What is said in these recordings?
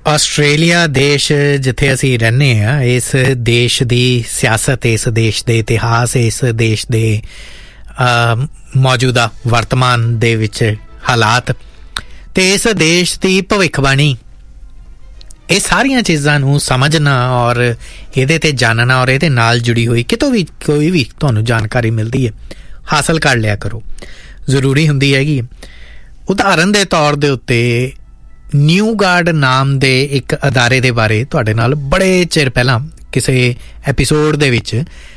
Australia ਦੇਸ਼ ਜਿੱਥੇ ਅਸੀਂ ਰਹਿੰਦੇ ਹਾਂ, ਇਸ ਦੇਸ਼ ਦੀ ਸਿਆਸਤ, ਇਸ ਦੇਸ਼ ਦੇ ਇਤਿਹਾਸ, ਇਸ ਦੇਸ਼ ਦੇ ਮੌਜੂਦਾ ਵਰਤਮਾਨ ਦੇ ਵਿੱਚ ਹਾਲਾਤ ਅਤੇ ਇਸ ਦੇਸ਼ ਦੀ ਭਵਿੱਖਬਾਣੀ, ਇਹ ਸਾਰੀਆਂ ਚੀਜ਼ਾਂ ਨੂੰ ਸਮਝਣਾ ਔਰ ਇਹਦੇ 'ਤੇ ਜਾਣਨਾ ਔਰ ਇਹਦੇ ਨਾਲ ਜੁੜੀ ਹੋਈ ਕਿਤੋਂ ਵੀ ਕੋਈ ਵੀ ਤੁਹਾਨੂੰ ਜਾਣਕਾਰੀ ਮਿਲਦੀ ਹੈ, ਹਾਸਲ ਕਰ ਲਿਆ ਕਰੋ, ਜ਼ਰੂਰੀ ਹੁੰਦੀ ਹੈਗੀ। ਉਦਾਹਰਨ ਦੇ ਤੌਰ ਦੇ ਉੱਤੇ ਨਿਊ ਗਾਰਡ ਨਾਮ ਦੇ ਇੱਕ ਅਦਾਰੇ ਦੇ ਬਾਰੇ ਤੁਹਾਡੇ ਨਾਲ ਬੜੇ ਚਿਰ ਪਹਿਲਾਂ ਕਿਸੇ ਐਪੀਸੋਡ ਦੇ ਵਿੱਚ,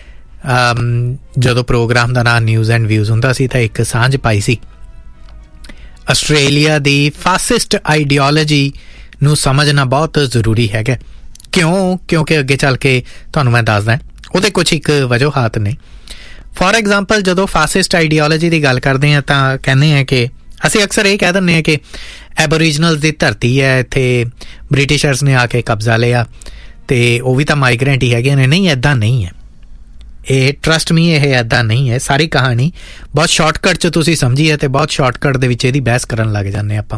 ਜਦੋਂ ਪ੍ਰੋਗਰਾਮ ਦਾ ਨਾਮ ਨਿਊਜ਼ ਐਂਡ ਵਿਊਜ਼ ਹੁੰਦਾ ਸੀ, ਤਾਂ ਇੱਕ ਸਾਂਝ ਪਾਈ ਸੀ। ਆਸਟ੍ਰੇਲੀਆ ਦੀ ਫਾਸਿਸਟ ਆਈਡੀਓਲੋਜੀ ਨੂੰ ਸਮਝਣਾ ਬਹੁਤ ਜ਼ਰੂਰੀ ਹੈਗਾ। ਕਿਉਂਕਿ ਅੱਗੇ ਚੱਲ ਕੇ ਤੁਹਾਨੂੰ ਮੈਂ ਦੱਸਦਾ ਉਹਦੇ ਕੁਛ ਇੱਕ ਵਜੂਹਾਤ ਨੇ। ਫੋਰ ਐਗਜ਼ਾਮਪਲ, ਜਦੋਂ ਫਾਸਿਸਟ ਆਈਡੀਓਲੋਜੀ ਦੀ ਗੱਲ ਕਰਦੇ ਹਾਂ ਤਾਂ ਕਹਿੰਦੇ ਹਾਂ ਕਿ ਅਸੀਂ ਅਕਸਰ ਇਹ ਕਹਿ ਦਿੰਦੇ ਹਾਂ ਕਿ ਐਬੋਰੀਜਨਲ ਦੀ ਧਰਤੀ ਹੈ, ਇੱਥੇ ਬ੍ਰਿਟਿਸ਼ਰਸ ਨੇ ਆ ਕੇ ਕਬਜ਼ਾ ਲਿਆ ਅਤੇ ਉਹ ਵੀ ਤਾਂ ਮਾਈਗਰੈਂਟ ਹੀ ਹੈਗੇ ਨੇ। ਨਹੀਂ, ਇੱਦਾਂ ਨਹੀਂ ਹੈ। ਇਹ ਟਰਸਟ ਮੀ, ਇਹ ਇੱਦਾਂ ਨਹੀਂ ਹੈ। ਸਾਰੀ ਕਹਾਣੀ ਬਹੁਤ ਸ਼ਾਰਟਕਟ 'ਚ ਤੁਸੀਂ ਸਮਝੀ ਹੈ ਅਤੇ ਬਹੁਤ ਸ਼ਾਰਟਕਟ ਦੇ ਵਿੱਚ ਇਹਦੀ ਬਹਿਸ ਕਰਨ ਲੱਗ ਜਾਂਦੇ ਆਪਾਂ।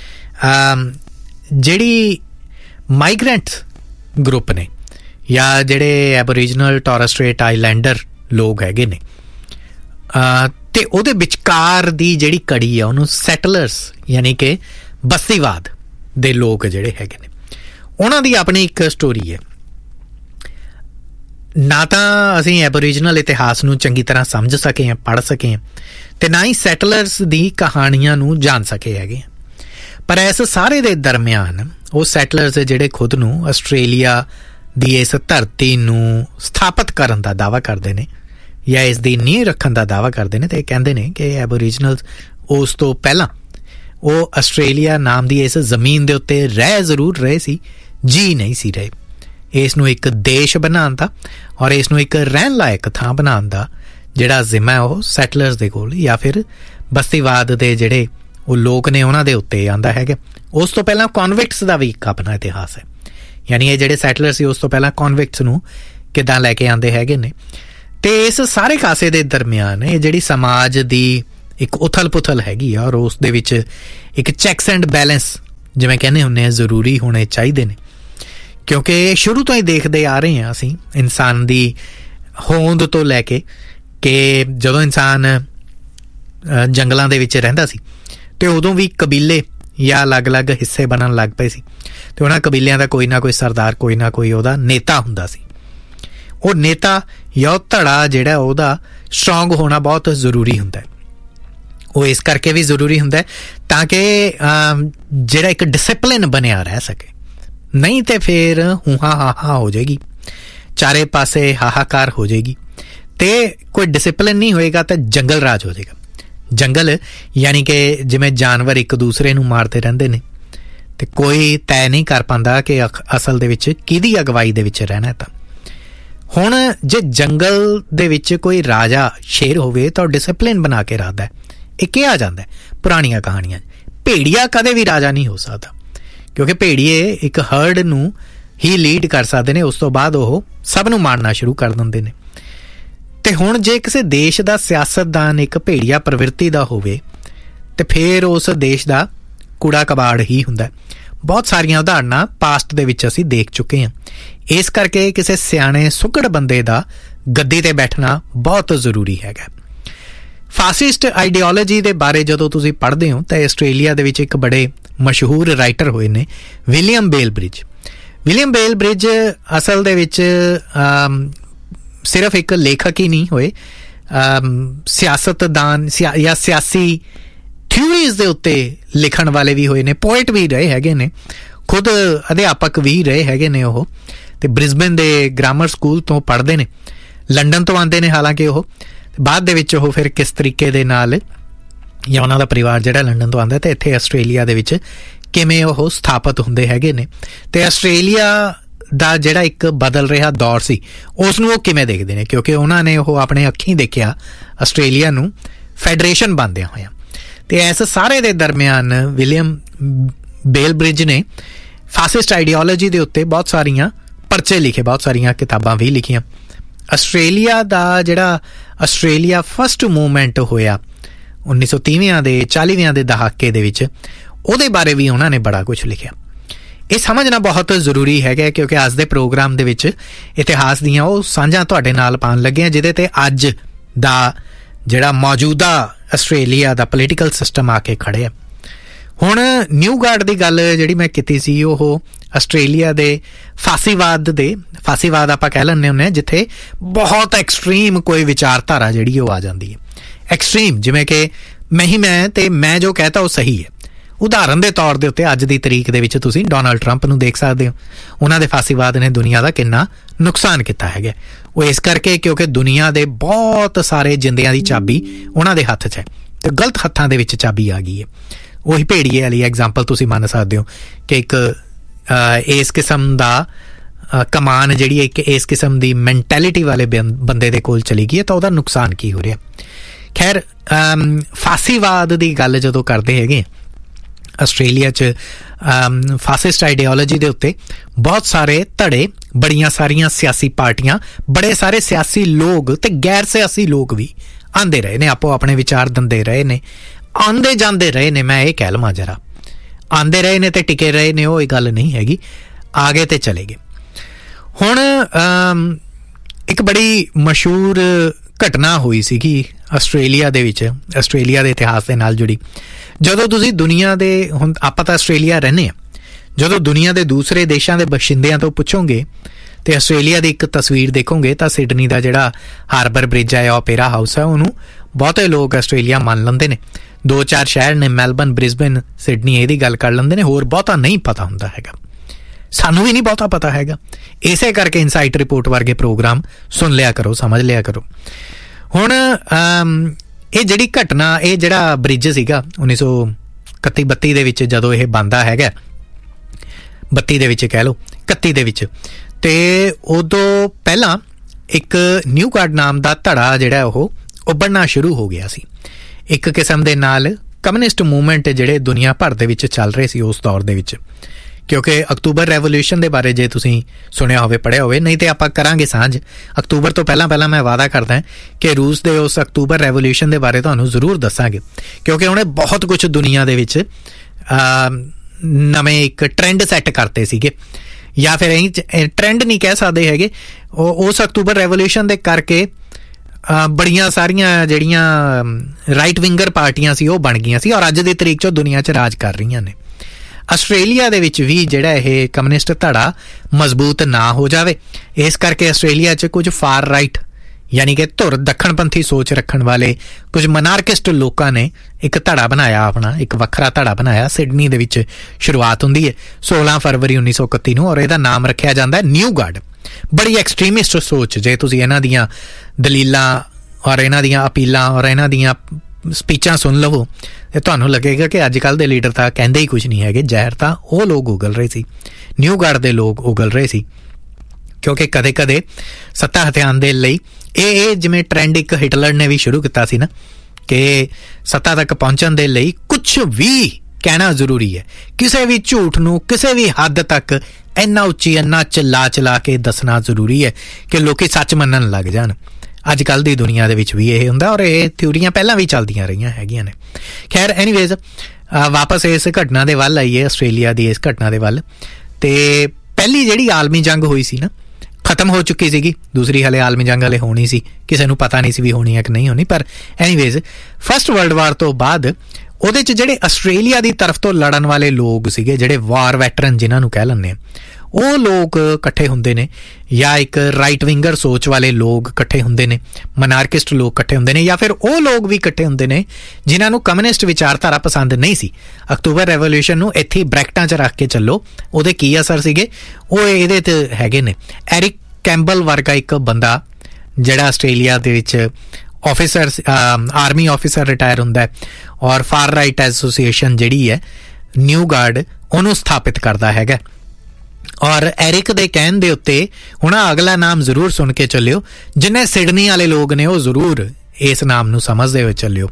ਜਿਹੜੀ ਮਾਈਗਰੈਂਟ ਗਰੁੱਪ ਨੇ ਜਾਂ ਜਿਹੜੇ ਐਬੋਰੀਜਨਲ ਟੋਰਸ ਸਟ੍ਰੇਟ ਆਈਲੈਂਡਰ ਲੋਕ ਹੈਗੇ ਨੇ, ਅਤੇ ਉਹਦੇ ਵਿਚਕਾਰ ਦੀ ਜਿਹੜੀ ਕੜੀ ਆ ਉਹਨੂੰ ਸੈਟਲਰਸ ਯਾਨੀ ਕਿ ਬਸਤੀਵਾਦ ਦੇ ਲੋਕ ਜਿਹੜੇ ਹੈਗੇ ਨੇ, ਉਹਨਾਂ ਦੀ ਆਪਣੀ ਇੱਕ ਸਟੋਰੀ ਹੈ। ਨਾ ਤਾਂ ਅਸੀਂ ਐਬੋਰੀਜਨਲ ਇਤਿਹਾਸ ਨੂੰ ਚੰਗੀ ਤਰ੍ਹਾਂ ਸਮਝ ਸਕੇ ਹਾਂ, ਪੜ੍ਹ ਸਕੇ ਹਾਂ, ਅਤੇ ਨਾ ਹੀ ਸੈਟਲਰਸ ਦੀ ਕਹਾਣੀਆਂ ਨੂੰ ਜਾਣ ਸਕੇ ਹੈਗੇ। ਪਰ ਇਸ ਸਾਰੇ ਦੇ ਦਰਮਿਆਨ ਉਹ ਸੈਟਲਰਸ ਜਿਹੜੇ ਖੁਦ ਨੂੰ ਆਸਟ੍ਰੇਲੀਆ ਦੀ ਇਸ ਧਰਤੀ ਨੂੰ ਸਥਾਪਿਤ ਕਰਨ ਦਾ ਦਾਅਵਾ ਕਰਦੇ ਨੇ ਜਾਂ ਇਸ ਦੀ ਨੀਂਹ ਰੱਖਣ ਦਾ ਦਾਅਵਾ ਕਰਦੇ ਨੇ, ਅਤੇ ਕਹਿੰਦੇ ਨੇ ਕਿ ਐਬੋਰੀਜਨਲ ਉਸ ਤੋਂ ਪਹਿਲਾਂ ਉਹ ਆਸਟ੍ਰੇਲੀਆ ਨਾਮ ਦੀ ਇਸ ਜ਼ਮੀਨ ਦੇ ਉੱਤੇ ਰਹਿ ਜ਼ਰੂਰ ਰਹੇ ਸੀ, ਜੀ ਨਹੀਂ ਸੀ ਰਹੇ। ਇਸ ਨੂੰ ਇੱਕ ਦੇਸ਼ ਬਣਾਉਣ ਦਾ ਔਰ ਇਸ ਨੂੰ ਇੱਕ ਰਹਿਣ ਲਾਇਕ ਥਾਂ ਬਣਾਉਣ ਦਾ ਜਿਹੜਾ ਜ਼ਿੰਮਾ ਉਹ ਸੈਟਲਰਸ ਦੇ ਕੋਲ ਜਾਂ ਫਿਰ ਬਸਤੀਵਾਦ ਦੇ ਜਿਹੜੇ ਉਹ ਲੋਕ ਨੇ ਉਹਨਾਂ ਦੇ ਉੱਤੇ ਆਉਂਦਾ ਹੈਗਾ। ਉਸ ਤੋਂ ਪਹਿਲਾਂ ਕਨਵਿਕਟਸ ਦਾ ਵੀ ਇੱਕ ਆਪਣਾ ਇਤਿਹਾਸ ਹੈ, ਯਾਨੀ ਇਹ ਜਿਹੜੇ ਸੈਟਲਰ ਸੀ ਉਸ ਤੋਂ ਪਹਿਲਾਂ ਕਨਵਿਕਟਸ ਨੂੰ ਕਿੱਦਾਂ ਲੈ ਕੇ ਆਉਂਦੇ ਹੈਗੇ ਨੇ। ਅਤੇ ਇਸ ਸਾਰੇ ਕਾਸੇ ਦੇ ਦਰਮਿਆਨ ਇਹ ਜਿਹੜੀ ਸਮਾਜ ਦੀ ਇੱਕ ਉਥਲ ਪੁਥਲ ਹੈਗੀ ਆ ਔਰ ਉਸ ਦੇ ਵਿੱਚ ਇੱਕ ਚੈੱਕਸ ਐਂਡ ਬੈਲੈਂਸ ਜਿਵੇਂ ਕਹਿੰਦੇ ਹੁੰਦੇ ਆ ਜ਼ਰੂਰੀ ਹੋਣੇ ਚਾਹੀਦੇ ਨੇ, ਕਿਉਂਕਿ ਸ਼ੁਰੂ ਤੋਂ ਹੀ ਦੇਖਦੇ ਆ ਰਹੇ ਹਾਂ ਅਸੀਂ ਇਨਸਾਨ ਦੀ ਹੋਂਦ ਤੋਂ ਲੈ ਕੇ ਕਿ ਜਦੋਂ ਇਨਸਾਨ ਜੰਗਲਾਂ ਦੇ ਵਿੱਚ ਰਹਿੰਦਾ ਸੀ ਅਤੇ ਉਦੋਂ ਵੀ ਕਬੀਲੇ ਜਾਂ ਅਲੱਗ-ਅਲੱਗ ਹਿੱਸੇ ਬਣਨ ਲੱਗ ਪਏ ਸੀ ਅਤੇ ਉਹਨਾਂ ਕਬੀਲਿਆਂ ਦਾ ਕੋਈ ਨਾ ਕੋਈ ਸਰਦਾਰ, ਕੋਈ ਨਾ ਕੋਈ ਉਹਦਾ ਨੇਤਾ ਹੁੰਦਾ ਸੀ। ਉਹ ਨੇਤਾ ਜਾਂ ਉਹ ਧੜਾ ਜਿਹੜਾ ਉਹਦਾ ਸਟਰੋਂਗ ਹੋਣਾ ਬਹੁਤ ਜ਼ਰੂਰੀ ਹੁੰਦਾ। ਉਹ ਇਸ ਕਰਕੇ ਵੀ ਜ਼ਰੂਰੀ ਹੁੰਦਾ ਤਾਂ ਕਿ ਜਿਹੜਾ ਇੱਕ ਡਿਸਿਪਲਿਨ ਬਣਿਆ ਰਹਿ ਸਕੇ, ਨਹੀਂ ਤਾਂ ਫਿਰ ਹੂਹਾ ਹਾਹਾ ਹੋ ਜਾਏਗੀ, ਚਾਰੇ ਪਾਸੇ ਹਾਹਾਕਾਰ ਹੋ ਜਾਏਗੀ ਅਤੇ ਕੋਈ ਡਿਸਿਪਲਿਨ ਨਹੀਂ ਹੋਏਗਾ ਤਾਂ ਜੰਗਲ ਰਾਜ ਹੋ ਜਾਏਗਾ। ਜੰਗਲ ਯਾਨੀ ਕਿ ਜਿਵੇਂ ਜਾਨਵਰ ਇੱਕ ਦੂਸਰੇ ਨੂੰ ਮਾਰਦੇ ਰਹਿੰਦੇ ਨੇ ਅਤੇ ਕੋਈ ਤੈਅ ਨਹੀਂ ਕਰ ਪਾਉਂਦਾ ਕਿ ਅਸਲ ਦੇ ਵਿੱਚ ਕਿਹਦੀ ਅਗਵਾਈ ਦੇ ਵਿੱਚ ਰਹਿਣਾ। ਤਾਂ ਹੁਣ ਜੇ ਜੰਗਲ ਦੇ ਵਿੱਚ ਕੋਈ ਰਾਜਾ ਸ਼ੇਰ ਹੋਵੇ ਤਾਂ ਉਹ ਡਿਸਿਪਲਿਨ ਬਣਾ ਕੇ ਰੱਖਦਾ। ਇਹ ਕਿਹਾ ਜਾਂਦਾ ਪੁਰਾਣੀਆਂ ਕਹਾਣੀਆਂ। ਭੇੜੀਆ ਕਦੇ ਵੀ ਰਾਜਾ ਨਹੀਂ ਹੋ ਸਕਦਾ ਕਿਉਂਕਿ ਭੇੜੀਏ ਇੱਕ ਹਰਡ ਨੂੰ ਹੀ ਲੀਡ ਕਰ ਸਕਦੇ ਨੇ, ਉਸ ਤੋਂ ਬਾਅਦ ਉਹ ਸਭ ਨੂੰ ਮਾਰਨਾ ਸ਼ੁਰੂ ਕਰ ਦਿੰਦੇ ਨੇ। ਅਤੇ ਹੁਣ ਜੇ ਕਿਸੇ ਦੇਸ਼ ਦਾ ਸਿਆਸਤਦਾਨ ਇੱਕ ਭੇੜੀਆ ਪ੍ਰਵਿਰਤੀ ਦਾ ਹੋਵੇ ਅਤੇ ਫਿਰ ਉਸ ਦੇਸ਼ ਦਾ ਕੂੜਾ ਕਬਾੜ ਹੀ ਹੁੰਦਾ। ਬਹੁਤ ਸਾਰੀਆਂ ਉਦਾਹਰਨਾਂ ਪਾਸਟ ਦੇ ਵਿੱਚ ਅਸੀਂ ਦੇਖ ਚੁੱਕੇ ਹਾਂ। ਇਸ ਕਰਕੇ ਕਿਸੇ ਸਿਆਣੇ ਸੁਘੜ ਬੰਦੇ ਦਾ ਗੱਦੀ 'ਤੇ ਬੈਠਣਾ ਬਹੁਤ ਜ਼ਰੂਰੀ ਹੈਗਾ। ਫਾਸਿਸਟ ਆਈਡੀਓਲੋਜੀ ਦੇ ਬਾਰੇ ਜਦੋਂ ਤੁਸੀਂ ਪੜ੍ਹਦੇ ਹੋ ਤਾਂ ਆਸਟ੍ਰੇਲੀਆ ਦੇ ਵਿੱਚ ਇੱਕ ਬੜੇ ਮਸ਼ਹੂਰ ਰਾਈਟਰ ਹੋਏ ਨੇ ਵਿਲੀਅਮ ਬੇਲਬ੍ਰਿਜ। ਵਿਲੀਅਮ ਬੇਲਬ੍ਰਿਜ ਅਸਲ ਦੇ ਵਿੱਚ ਸਿਰਫ ਇੱਕ ਲੇਖਕ ਹੀ ਨਹੀਂ ਹੋਏ, ਸਿਆਸਤਦਾਨ ਜਾਂ ਸਿਆਸੀ ਥਿਊਰੀਜ਼ ਦੇ ਉੱਤੇ ਲਿਖਣ ਵਾਲੇ ਵੀ ਹੋਏ ਨੇ, ਪੋਇਟ ਵੀ ਰਹੇ ਹੈਗੇ ਨੇ, ਖੁਦ ਅਧਿਆਪਕ ਵੀ ਰਹੇ ਹੈਗੇ ਨੇ ਉਹ, ਅਤੇ ਬ੍ਰਿਸਬੇਨ ਦੇ ਗ੍ਰਾਮਰ ਸਕੂਲ ਤੋਂ ਪੜ੍ਹਦੇ ਨੇ, ਲੰਡਨ ਤੋਂ ਆਉਂਦੇ ਨੇ ਹਾਲਾਂਕਿ ਉਹ। ਬਾਅਦ ਦੇ ਵਿੱਚ ਉਹ ਫਿਰ ਕਿਸ ਤਰੀਕੇ ਦੇ ਨਾਲ ਜਾਂ ਉਹਨਾਂ ਦਾ ਪਰਿਵਾਰ ਜਿਹੜਾ ਲੰਡਨ ਤੋਂ ਆਉਂਦਾ ਅਤੇ ਇੱਥੇ ਆਸਟ੍ਰੇਲੀਆ ਦੇ ਵਿੱਚ ਕਿਵੇਂ ਉਹ ਸਥਾਪਿਤ ਹੁੰਦੇ ਹੈਗੇ ਨੇ, ਅਤੇ ਆਸਟ੍ਰੇਲੀਆ ਦਾ ਜਿਹੜਾ ਇੱਕ ਬਦਲ ਰਿਹਾ ਦੌਰ ਸੀ ਉਸ ਨੂੰ ਉਹ ਕਿਵੇਂ ਦੇਖਦੇ ਨੇ, ਕਿਉਂਕਿ ਉਹਨਾਂ ਨੇ ਉਹ ਆਪਣੇ ਅੱਖੀਂ ਦੇਖਿਆ ਆਸਟ੍ਰੇਲੀਆ ਨੂੰ ਫੈਡਰੇਸ਼ਨ ਬਣਦਿਆਂ ਹੋਇਆ। ਅਤੇ ਇਸ ਸਾਰੇ ਦੇ ਦਰਮਿਆਨ ਵਿਲੀਅਮ ਬੇਲਬ੍ਰਿਜ ਨੇ ਫਾਸਿਸਟ ਆਈਡੀਓਲੋਜੀ ਦੇ ਉੱਤੇ ਬਹੁਤ ਸਾਰੀਆਂ ਪਰਚੇ ਲਿਖੇ, ਬਹੁਤ ਸਾਰੀਆਂ ਕਿਤਾਬਾਂ ਵੀ ਲਿਖੀਆਂ। ਆਸਟ੍ਰੇਲੀਆ ਦਾ ਜਿਹੜਾ ਆਸਟ੍ਰੇਲੀਆ ਫਸਟ ਮੂਵਮੈਂਟ ਹੋਇਆ 1930 ਦੇ 40 ਦੇ ਦਹਾਕੇ ਦੇ ਵਿੱਚ, ਉਹਦੇ ਬਾਰੇ ਵੀ ਉਹਨਾਂ ਨੇ ਬੜਾ ਕੁਛ ਲਿਖਿਆ। ਇਹ ਸਮਝਣਾ ਬਹੁਤ ਜ਼ਰੂਰੀ ਹੈਗਾ, ਕਿਉਂਕਿ ਅੱਜ ਦੇ ਪ੍ਰੋਗਰਾਮ ਦੇ ਵਿੱਚ ਇਤਿਹਾਸ ਦੀਆਂ ਉਹ ਸਾਂਝਾਂ ਤੁਹਾਡੇ ਨਾਲ ਪਾਉਣ ਲੱਗੇ ਹਾਂ ਜਿਹਦੇ ਤੇ ਅੱਜ ਦਾ ਜਿਹੜਾ ਮੌਜੂਦਾ ਆਸਟ੍ਰੇਲੀਆ ਦਾ ਪੋਲੀਟੀਕਲ ਸਿਸਟਮ ਆ ਕੇ ਖੜਿਆ। ਹੁਣ ਨਿਊ ਗਾਰਡ ਦੀ ਗੱਲ ਜਿਹੜੀ ਮੈਂ ਕੀਤੀ ਸੀ, ਉਹ ਆਸਟ੍ਰੇਲੀਆ ਦੇ ਫਾਸੀਵਾਦ ਆਪਾਂ ਕਹਿ ਲੈਂਦੇ ਹੁੰਦੇ ਹਾਂ, ਜਿੱਥੇ ਬਹੁਤ ਐਕਸਟ੍ਰੀਮ ਕੋਈ ਵਿਚਾਰਧਾਰਾ ਜਿਹੜੀ ਉਹ ਆ ਜਾਂਦੀ ਹੈ। ਐਕਸਟ੍ਰੀਮ ਜਿਵੇਂ ਕਿ ਮੈਂ ਤੇ ਮੈਂ ਜੋ ਕਹਿਤਾ ਉਹ ਸਹੀ ਹੈ। ਉਦਾਹਰਨ ਦੇ ਤੌਰ ਦੇ ਉੱਤੇ ਅੱਜ ਦੀ ਤਰੀਕ ਦੇ ਵਿੱਚ ਤੁਸੀਂ ਡੋਨਾਲਡ ਟਰੰਪ ਨੂੰ ਦੇਖ ਸਕਦੇ ਹੋ। ਉਹਨਾਂ ਦੇ ਫਾਸੀਵਾਦ ਨੇ ਦੁਨੀਆ ਦਾ ਕਿੰਨਾ ਨੁਕਸਾਨ ਕੀਤਾ ਹੈਗਾ। ਉਹ ਇਸ ਕਰਕੇ ਕਿਉਂਕਿ ਦੁਨੀਆ ਦੇ ਬਹੁਤ ਸਾਰੇ ਜਿੰਦਿਆਂ ਦੀ ਚਾਬੀ ਉਹਨਾਂ ਦੇ ਹੱਥ 'ਚ ਹੈ ਤੇ ਗਲਤ ਹੱਥਾਂ ਦੇ ਵਿੱਚ ਚਾਬੀ ਆ ਗਈ ਹੈ। ਉਹੀ ਭੇੜੀਏ ਵਾਲੀ ਐਗਜ਼ਾਮਪਲ ਤੁਸੀਂ ਮੰਨ ਸਕਦੇ ਹੋ ਕਿ ਇੱਕ ਇਸ ਕਿਸਮ ਦਾ ਕਮਾਨ ਜਿਹੜੀ ਇੱਕ ਇਸ ਕਿਸਮ ਦੀ ਮੈਂਟੈਲਿਟੀ ਵਾਲੇ ਬੰਦੇ ਦੇ ਕੋਲ ਚਲੀ ਗਈ ਹੈ ਤਾਂ ਉਹਦਾ ਨੁਕਸਾਨ ਕੀ ਹੋ ਰਿਹਾ। ਖੈਰ, ਫਾਸੀਵਾਦ ਦੀ ਗੱਲ ਜਦੋਂ ਕਰਦੇ ਹੈਗੇ ਆਸਟ੍ਰੇਲੀਆ 'ਚ ਫਾਸਿਸਟ ਆਈਡੀਓਲੋਜੀ ਦੇ ਉੱਤੇ ਬਹੁਤ ਸਾਰੇ ਧੜੇ, ਬੜੀਆਂ ਸਾਰੀਆਂ ਸਿਆਸੀ ਪਾਰਟੀਆਂ, ਬੜੇ ਸਾਰੇ ਸਿਆਸੀ ਲੋਕ ਤੇ ਗੈਰ ਸਿਆਸੀ ਲੋਕ ਵੀ ਆਉਂਦੇ ਰਹੇ ਨੇ, ਆਪੋ ਆਪਣੇ ਵਿਚਾਰ ਦਿੰਦੇ ਰਹੇ ਨੇ, ਆਉਂਦੇ ਜਾਂਦੇ ਰਹੇ ਨੇ। ਮੈਂ ਇਹ ਕਹਿ ਲਵਾਂ ਜਰਾ, ਆਉਂਦੇ ਰਹੇ ਨੇ ਤੇ ਟਿਕੇ ਰਹੇ ਨੇ, ਉਹ ਇਹ ਗੱਲ ਨਹੀਂ ਹੈਗੀ, ਆ ਗਏ ਤੇ ਚਲੇ ਗਏ। ਹੁਣ ਇੱਕ ਬੜੀ ਮਸ਼ਹੂਰ ਘਟਨਾ ਹੋਈ ਸੀਗੀ ਆਸਟ੍ਰੇਲੀਆ ਦੇ ਵਿੱਚ, ਆਸਟ੍ਰੇਲੀਆ ਦੇ ਇਤਿਹਾਸ ਦੇ ਨਾਲ ਜੁੜੀ। ਜਦੋਂ ਤੁਸੀਂ ਦੁਨੀਆ ਦੇ, ਹੁਣ ਆਪਾਂ ਤਾਂ ਆਸਟ੍ਰੇਲੀਆ ਰਹਿੰਦੇ ਹਾਂ, ਜਦੋਂ ਦੁਨੀਆ ਦੇ ਦੂਸਰੇ ਦੇਸ਼ਾਂ ਦੇ ਬਸ਼ਿੰਦਿਆਂ ਤੋਂ ਪੁੱਛੋਗੇ ਤੇ ਆਸਟ੍ਰੇਲੀਆ ਦੀ ਇੱਕ ਤਸਵੀਰ ਦੇਖੋਗੇ ਤਾਂ ਸਿਡਨੀ ਦਾ ਜਿਹੜਾ ਹਾਰਬਰ ਬ੍ਰਿਜ ਹੈ, ਓਪੇਰਾ ਹਾਊਸ ਹੈ, ਉਹਨੂੰ ਬਹੁਤੇ ਲੋਕ ਆਸਟ੍ਰੇਲੀਆ ਮੰਨ ਲੈਂਦੇ ਨੇ। 2-4 ਸ਼ਹਿਰ ਨੇ, ਮੈਲਬਨ, ਬ੍ਰਿਸਬੇਨ, ਸਿਡਨੀ, ਇਹਦੀ ਗੱਲ ਕਰ ਲੈਂਦੇ ਨੇ, ਹੋਰ ਬਹੁਤਾ ਨਹੀਂ ਪਤਾ ਹੁੰਦਾ ਹੈਗਾ। ਸਾਨੂੰ ਵੀ ਨਹੀਂ ਬਹੁਤਾ ਪਤਾ ਹੈਗਾ। ਇਸੇ ਕਰਕੇ ਇਨਸਾਈਟ ਰਿਪੋਰਟ ਵਰਗੇ ਪ੍ਰੋਗਰਾਮ ਸੁਣ ਲਿਆ ਕਰੋ, ਸਮਝ ਲਿਆ ਕਰੋ। ਹੁਣ ਇਹ ਜਿਹੜੀ ਘਟਨਾ, ਇਹ ਜਿਹੜਾ ਬ੍ਰਿਜ ਸੀਗਾ 1931-32 ਦੇ ਵਿੱਚ ਜਦੋਂ ਇਹ ਬਣਦਾ ਹੈਗਾ, 32 ਦੇ ਵਿੱਚ ਕਹਿ ਲਓ, 31 ਦੇ ਵਿੱਚ, ਤੇ ਉਦੋਂ ਪਹਿਲਾਂ ਇੱਕ ਨਿਊ ਗਾਰਡ ਨਾਮ ਦਾ ਧੜਾ ਜਿਹੜਾ ਉਹ ਉੱਭਰਨਾ ਸ਼ੁਰੂ ਹੋ ਗਿਆ ਸੀ। ਇੱਕ ਕਿਸਮ ਦੇ ਨਾਲ ਕਮਿਊਨਿਸਟ ਮੂਵਮੈਂਟ ਜਿਹੜੇ ਦੁਨੀਆ ਭਰ ਦੇ ਵਿੱਚ ਚੱਲ ਰਹੇ ਸੀ ਉਸ ਦੌਰ ਦੇ ਵਿੱਚ, ਕਿਉਂਕਿ ਅਕਤੂਬਰ ਰੈਵੋਲਿਊਸ਼ਨ ਦੇ ਬਾਰੇ ਜੇ ਤੁਸੀਂ ਸੁਣਿਆ ਹੋਵੇ, ਪੜ੍ਹਿਆ ਹੋਵੇ, ਨਹੀਂ ਤੇ ਆਪਾਂ ਕਰਾਂਗੇ ਸਾਂਝ। ਅਕਤੂਬਰ ਤੋਂ ਪਹਿਲਾਂ ਮੈਂ ਵਾਅਦਾ ਕਰਦਾ ਕਿ ਰੂਸ ਦੇ ਉਸ ਅਕਤੂਬਰ ਰੈਵੋਲਿਊਸ਼ਨ ਦੇ ਬਾਰੇ ਤੁਹਾਨੂੰ ਜ਼ਰੂਰ ਦੱਸਾਂਗੇ, ਕਿਉਂਕਿ ਉਹਨੇ ਬਹੁਤ ਕੁਝ ਦੁਨੀਆ ਦੇ ਵਿੱਚ ਨਵੇਂ ਇੱਕ ਟ੍ਰੈਂਡ ਸੈੱਟ ਕਰਤੇ ਸੀਗੇ, ਜਾਂ ਫਿਰ ਅਸੀਂ ਟ੍ਰੈਂਡ ਨਹੀਂ ਕਹਿ ਸਕਦੇ ਹੈਗੇ। ਉਸ ਅਕਤੂਬਰ ਰੈਵੋਲਿਊਸ਼ਨ ਦੇ ਕਰਕੇ ਬੜੀਆਂ ਸਾਰੀਆਂ ਜਿਹੜੀਆਂ ਰਾਈਟ ਵਿੰਗਰ ਪਾਰਟੀਆਂ ਸੀ ਉਹ ਬਣ ਗਈਆਂ ਸੀ ਔਰ ਅੱਜ ਦੀ ਤਰੀਕ 'ਚ ਦੁਨੀਆ 'ਚ ਰਾਜ ਕਰ ਰਹੀਆਂ ਨੇ। ਆਸਟ੍ਰੇਲੀਆ ਦੇ ਵਿੱਚ ਵੀ ਜਿਹੜਾ ਇਹ ਕਮਿਊਨਿਸਟ ਧੜਾ ਮਜ਼ਬੂਤ ਨਾ ਹੋ ਜਾਵੇ, ਇਸ ਕਰਕੇ ਆਸਟ੍ਰੇਲੀਆ 'ਚ ਕੁਝ ਫਾਰ ਰਾਈਟ ਯਾਨੀ ਕਿ ਧੁਰ ਦੱਖਣਪੰਥੀ ਸੋਚ ਰੱਖਣ ਵਾਲੇ ਕੁਝ ਮਨਾਰਕਿਸਟ ਲੋਕਾਂ ਨੇ ਇੱਕ ਧੜਾ ਬਣਾਇਆ, ਆਪਣਾ ਇੱਕ ਵੱਖਰਾ ਧੜਾ ਬਣਾਇਆ। ਸਿਡਨੀ ਦੇ ਵਿੱਚ ਸ਼ੁਰੂਆਤ ਹੁੰਦੀ ਹੈ 16 ਫਰਵਰੀ 1931 ਨੂੰ, ਔਰ ਇਹਦਾ ਨਾਮ ਰੱਖਿਆ ਜਾਂਦਾ ਨਿਊ ਗਾਰਡ। ਬੜੀ ਐਕਸਟ੍ਰੀਮਿਸਟ ਸੋਚ, ਜੇ ਤੁਸੀਂ ਇਹਨਾਂ ਦੀਆਂ ਦਲੀਲਾਂ ਔਰ ਇਹਨਾਂ ਦੀਆਂ ਅਪੀਲਾਂ ਔਰ ਇਹਨਾਂ ਦੀਆਂ ਸਪੀਚਾਂ ਸੁਣ ਲਵੋ ਤੇ ਤੁਹਾਨੂੰ ਲੱਗੇਗਾ ਕਿ ਅੱਜ ਕੱਲ੍ਹ ਦੇ ਲੀਡਰ ਤਾਂ ਕਹਿੰਦੇ ਹੀ ਕੁਝ ਨਹੀਂ ਹੈਗੇ। ਜ਼ਹਿਰ ਤਾਂ ਉਹ ਲੋਕ ਉਗਲ ਰਹੇ ਸੀ, ਨਿਊ ਗਾਰਡ ਦੇ ਲੋਕ ਉਗਲ ਰਹੇ ਸੀ, ਕਿਉਂਕਿ ਕਦੇ ਕਦੇ ਸੱਤਾ ਹਥਿਆਉਣ ਦੇ ਲਈ ਇਹ ਜਿਵੇਂ ਟ੍ਰੈਂਡ ਇੱਕ ਹਿਟਲਰ ਨੇ ਵੀ ਸ਼ੁਰੂ ਕੀਤਾ ਸੀ ਨਾ, ਕਿ ਸੱਤਾ ਤੱਕ ਪਹੁੰਚਣ ਦੇ ਲਈ ਕੁਛ ਵੀ ਕਹਿਣਾ ਜ਼ਰੂਰੀ ਹੈ, ਕਿਸੇ ਵੀ ਝੂਠ ਨੂੰ ਕਿਸੇ ਵੀ ਹੱਦ ਤੱਕ ਇੰਨਾ ਉੱਚੀ ਇੰਨਾ ਚਲਾ ਕੇ ਦੱਸਣਾ ਜ਼ਰੂਰੀ ਹੈ ਕਿ ਲੋਕੀ ਸੱਚ ਮੰਨਣ ਲੱਗ ਜਾਣ। ਅੱਜ ਕੱਲ੍ਹ ਦੀ ਦੁਨੀਆ ਦੇ ਵਿੱਚ ਵੀ ਇਹ ਹੁੰਦਾ ਔਰ ਇਹ ਥਿਊਰੀਆਂ ਪਹਿਲਾਂ ਵੀ ਚੱਲਦੀਆਂ ਰਹੀਆਂ ਹੈਗੀਆਂ ਨੇ। ਖੈਰ, ਐਨੀਵੇਜ਼ ਵਾਪਸ ਇਸ ਘਟਨਾ ਦੇ ਵੱਲ ਆਈਏ, ਆਸਟ੍ਰੇਲੀਆ ਦੀ ਇਸ ਘਟਨਾ ਦੇ ਵੱਲ। ਤੇ ਪਹਿਲੀ ਜਿਹੜੀ ਆਲਮੀ ਜੰਗ ਹੋਈ ਸੀ ਨਾ, ਖਤਮ ਹੋ ਚੁੱਕੀ ਸੀਗੀ, ਦੂਸਰੀ ਹਲੇ ਆਲਮੀ ਜੰਗ ਹਲੇ ਹੋਣੀ ਸੀ, ਕਿਸੇ ਨੂੰ ਪਤਾ ਨਹੀਂ ਸੀ ਵੀ ਹੋਣੀ ਹੈ ਕਿ ਨਹੀਂ ਹੋਣੀ। ਪਰ ਐਨੀਵੇਜ਼ ਫਸਟ ਵਰਲਡ ਵਾਰ ਤੋਂ ਬਾਅਦ ਉਹਦੇ 'ਚ ਜਿਹੜੇ ਆਸਟ੍ਰੇਲੀਆ ਦੀ ਤਰਫ ਤੋਂ ਲੜਨ ਵਾਲੇ ਲੋਕ ਸੀਗੇ, ਜਿਹੜੇ ਵਾਰ ਵੈਟਰਨ ਜਿਨ੍ਹਾਂ ਨੂੰ ਕਹਿ ਲੈਂਦੇ ਆ, ਉਹ ਲੋਕ ਇਕੱਠੇ ਹੁੰਦੇ ਨੇ, ਜਾਂ ਇੱਕ ਰਾਈਟ ਵਿੰਗਰ ਸੋਚ ਵਾਲੇ ਲੋਕ ਇਕੱਠੇ ਹੁੰਦੇ ਨੇ, ਮਨਾਰਕਿਸਟ ਲੋਕ ਇਕੱਠੇ ਹੁੰਦੇ ਨੇ, ਜਾਂ ਫਿਰ ਉਹ ਲੋਕ ਵੀ ਇਕੱਠੇ ਹੁੰਦੇ ਨੇ ਜਿਨ੍ਹਾਂ ਨੂੰ ਕਮਿਊਨਿਸਟ ਵਿਚਾਰਧਾਰਾ ਪਸੰਦ ਨਹੀਂ ਸੀ। ਅਕਤੂਬਰ ਰੈਵੋਲਿਊਸ਼ਨ ਨੂੰ ਇੱਥੇ ਬ੍ਰੈਕਟਾਂ 'ਚ ਰੱਖ ਕੇ ਚੱਲੋ, ਉਹਦੇ ਕੀ ਅਸਰ ਸੀਗੇ ਉਹ ਇਹਦੇ 'ਤੇ ਹੈਗੇ ਨੇ। ਐਰਿਕ ਕੈਂਪਬਲ ਵਰਗਾ ਇੱਕ ਬੰਦਾ ਜਿਹੜਾ ਆਸਟ੍ਰੇਲੀਆ ਦੇ ਵਿੱਚ ਆਫਿਸਰ, ਆਰਮੀ ਆਫਿਸਰ ਰਿਟਾਇਰ ਹੁੰਦਾ ਔਰ ਫਾਰ ਰਾਈਟ ਐਸੋਸੀਏਸ਼ਨ ਜਿਹੜੀ ਹੈ ਨਿਊ ਗਾਰਡ ਉਹਨੂੰ ਸਥਾਪਿਤ ਕਰਦਾ ਹੈਗਾ। ਔਰ ਐਰਿਕ ਦੇ ਕਹਿਣ ਦੇ ਉੱਤੇ ਹੁਣ ਅਗਲਾ ਨਾਮ ਜ਼ਰੂਰ ਸੁਣ ਕੇ ਚੱਲਿਓ, ਜਿੰਨੇ ਸਿਡਨੀ ਵਾਲੇ ਲੋਕ ਨੇ ਉਹ ਜ਼ਰੂਰ ਇਸ ਨਾਮ ਨੂੰ ਸਮਝਦੇ ਹੋਏ ਚੱਲਿਓ।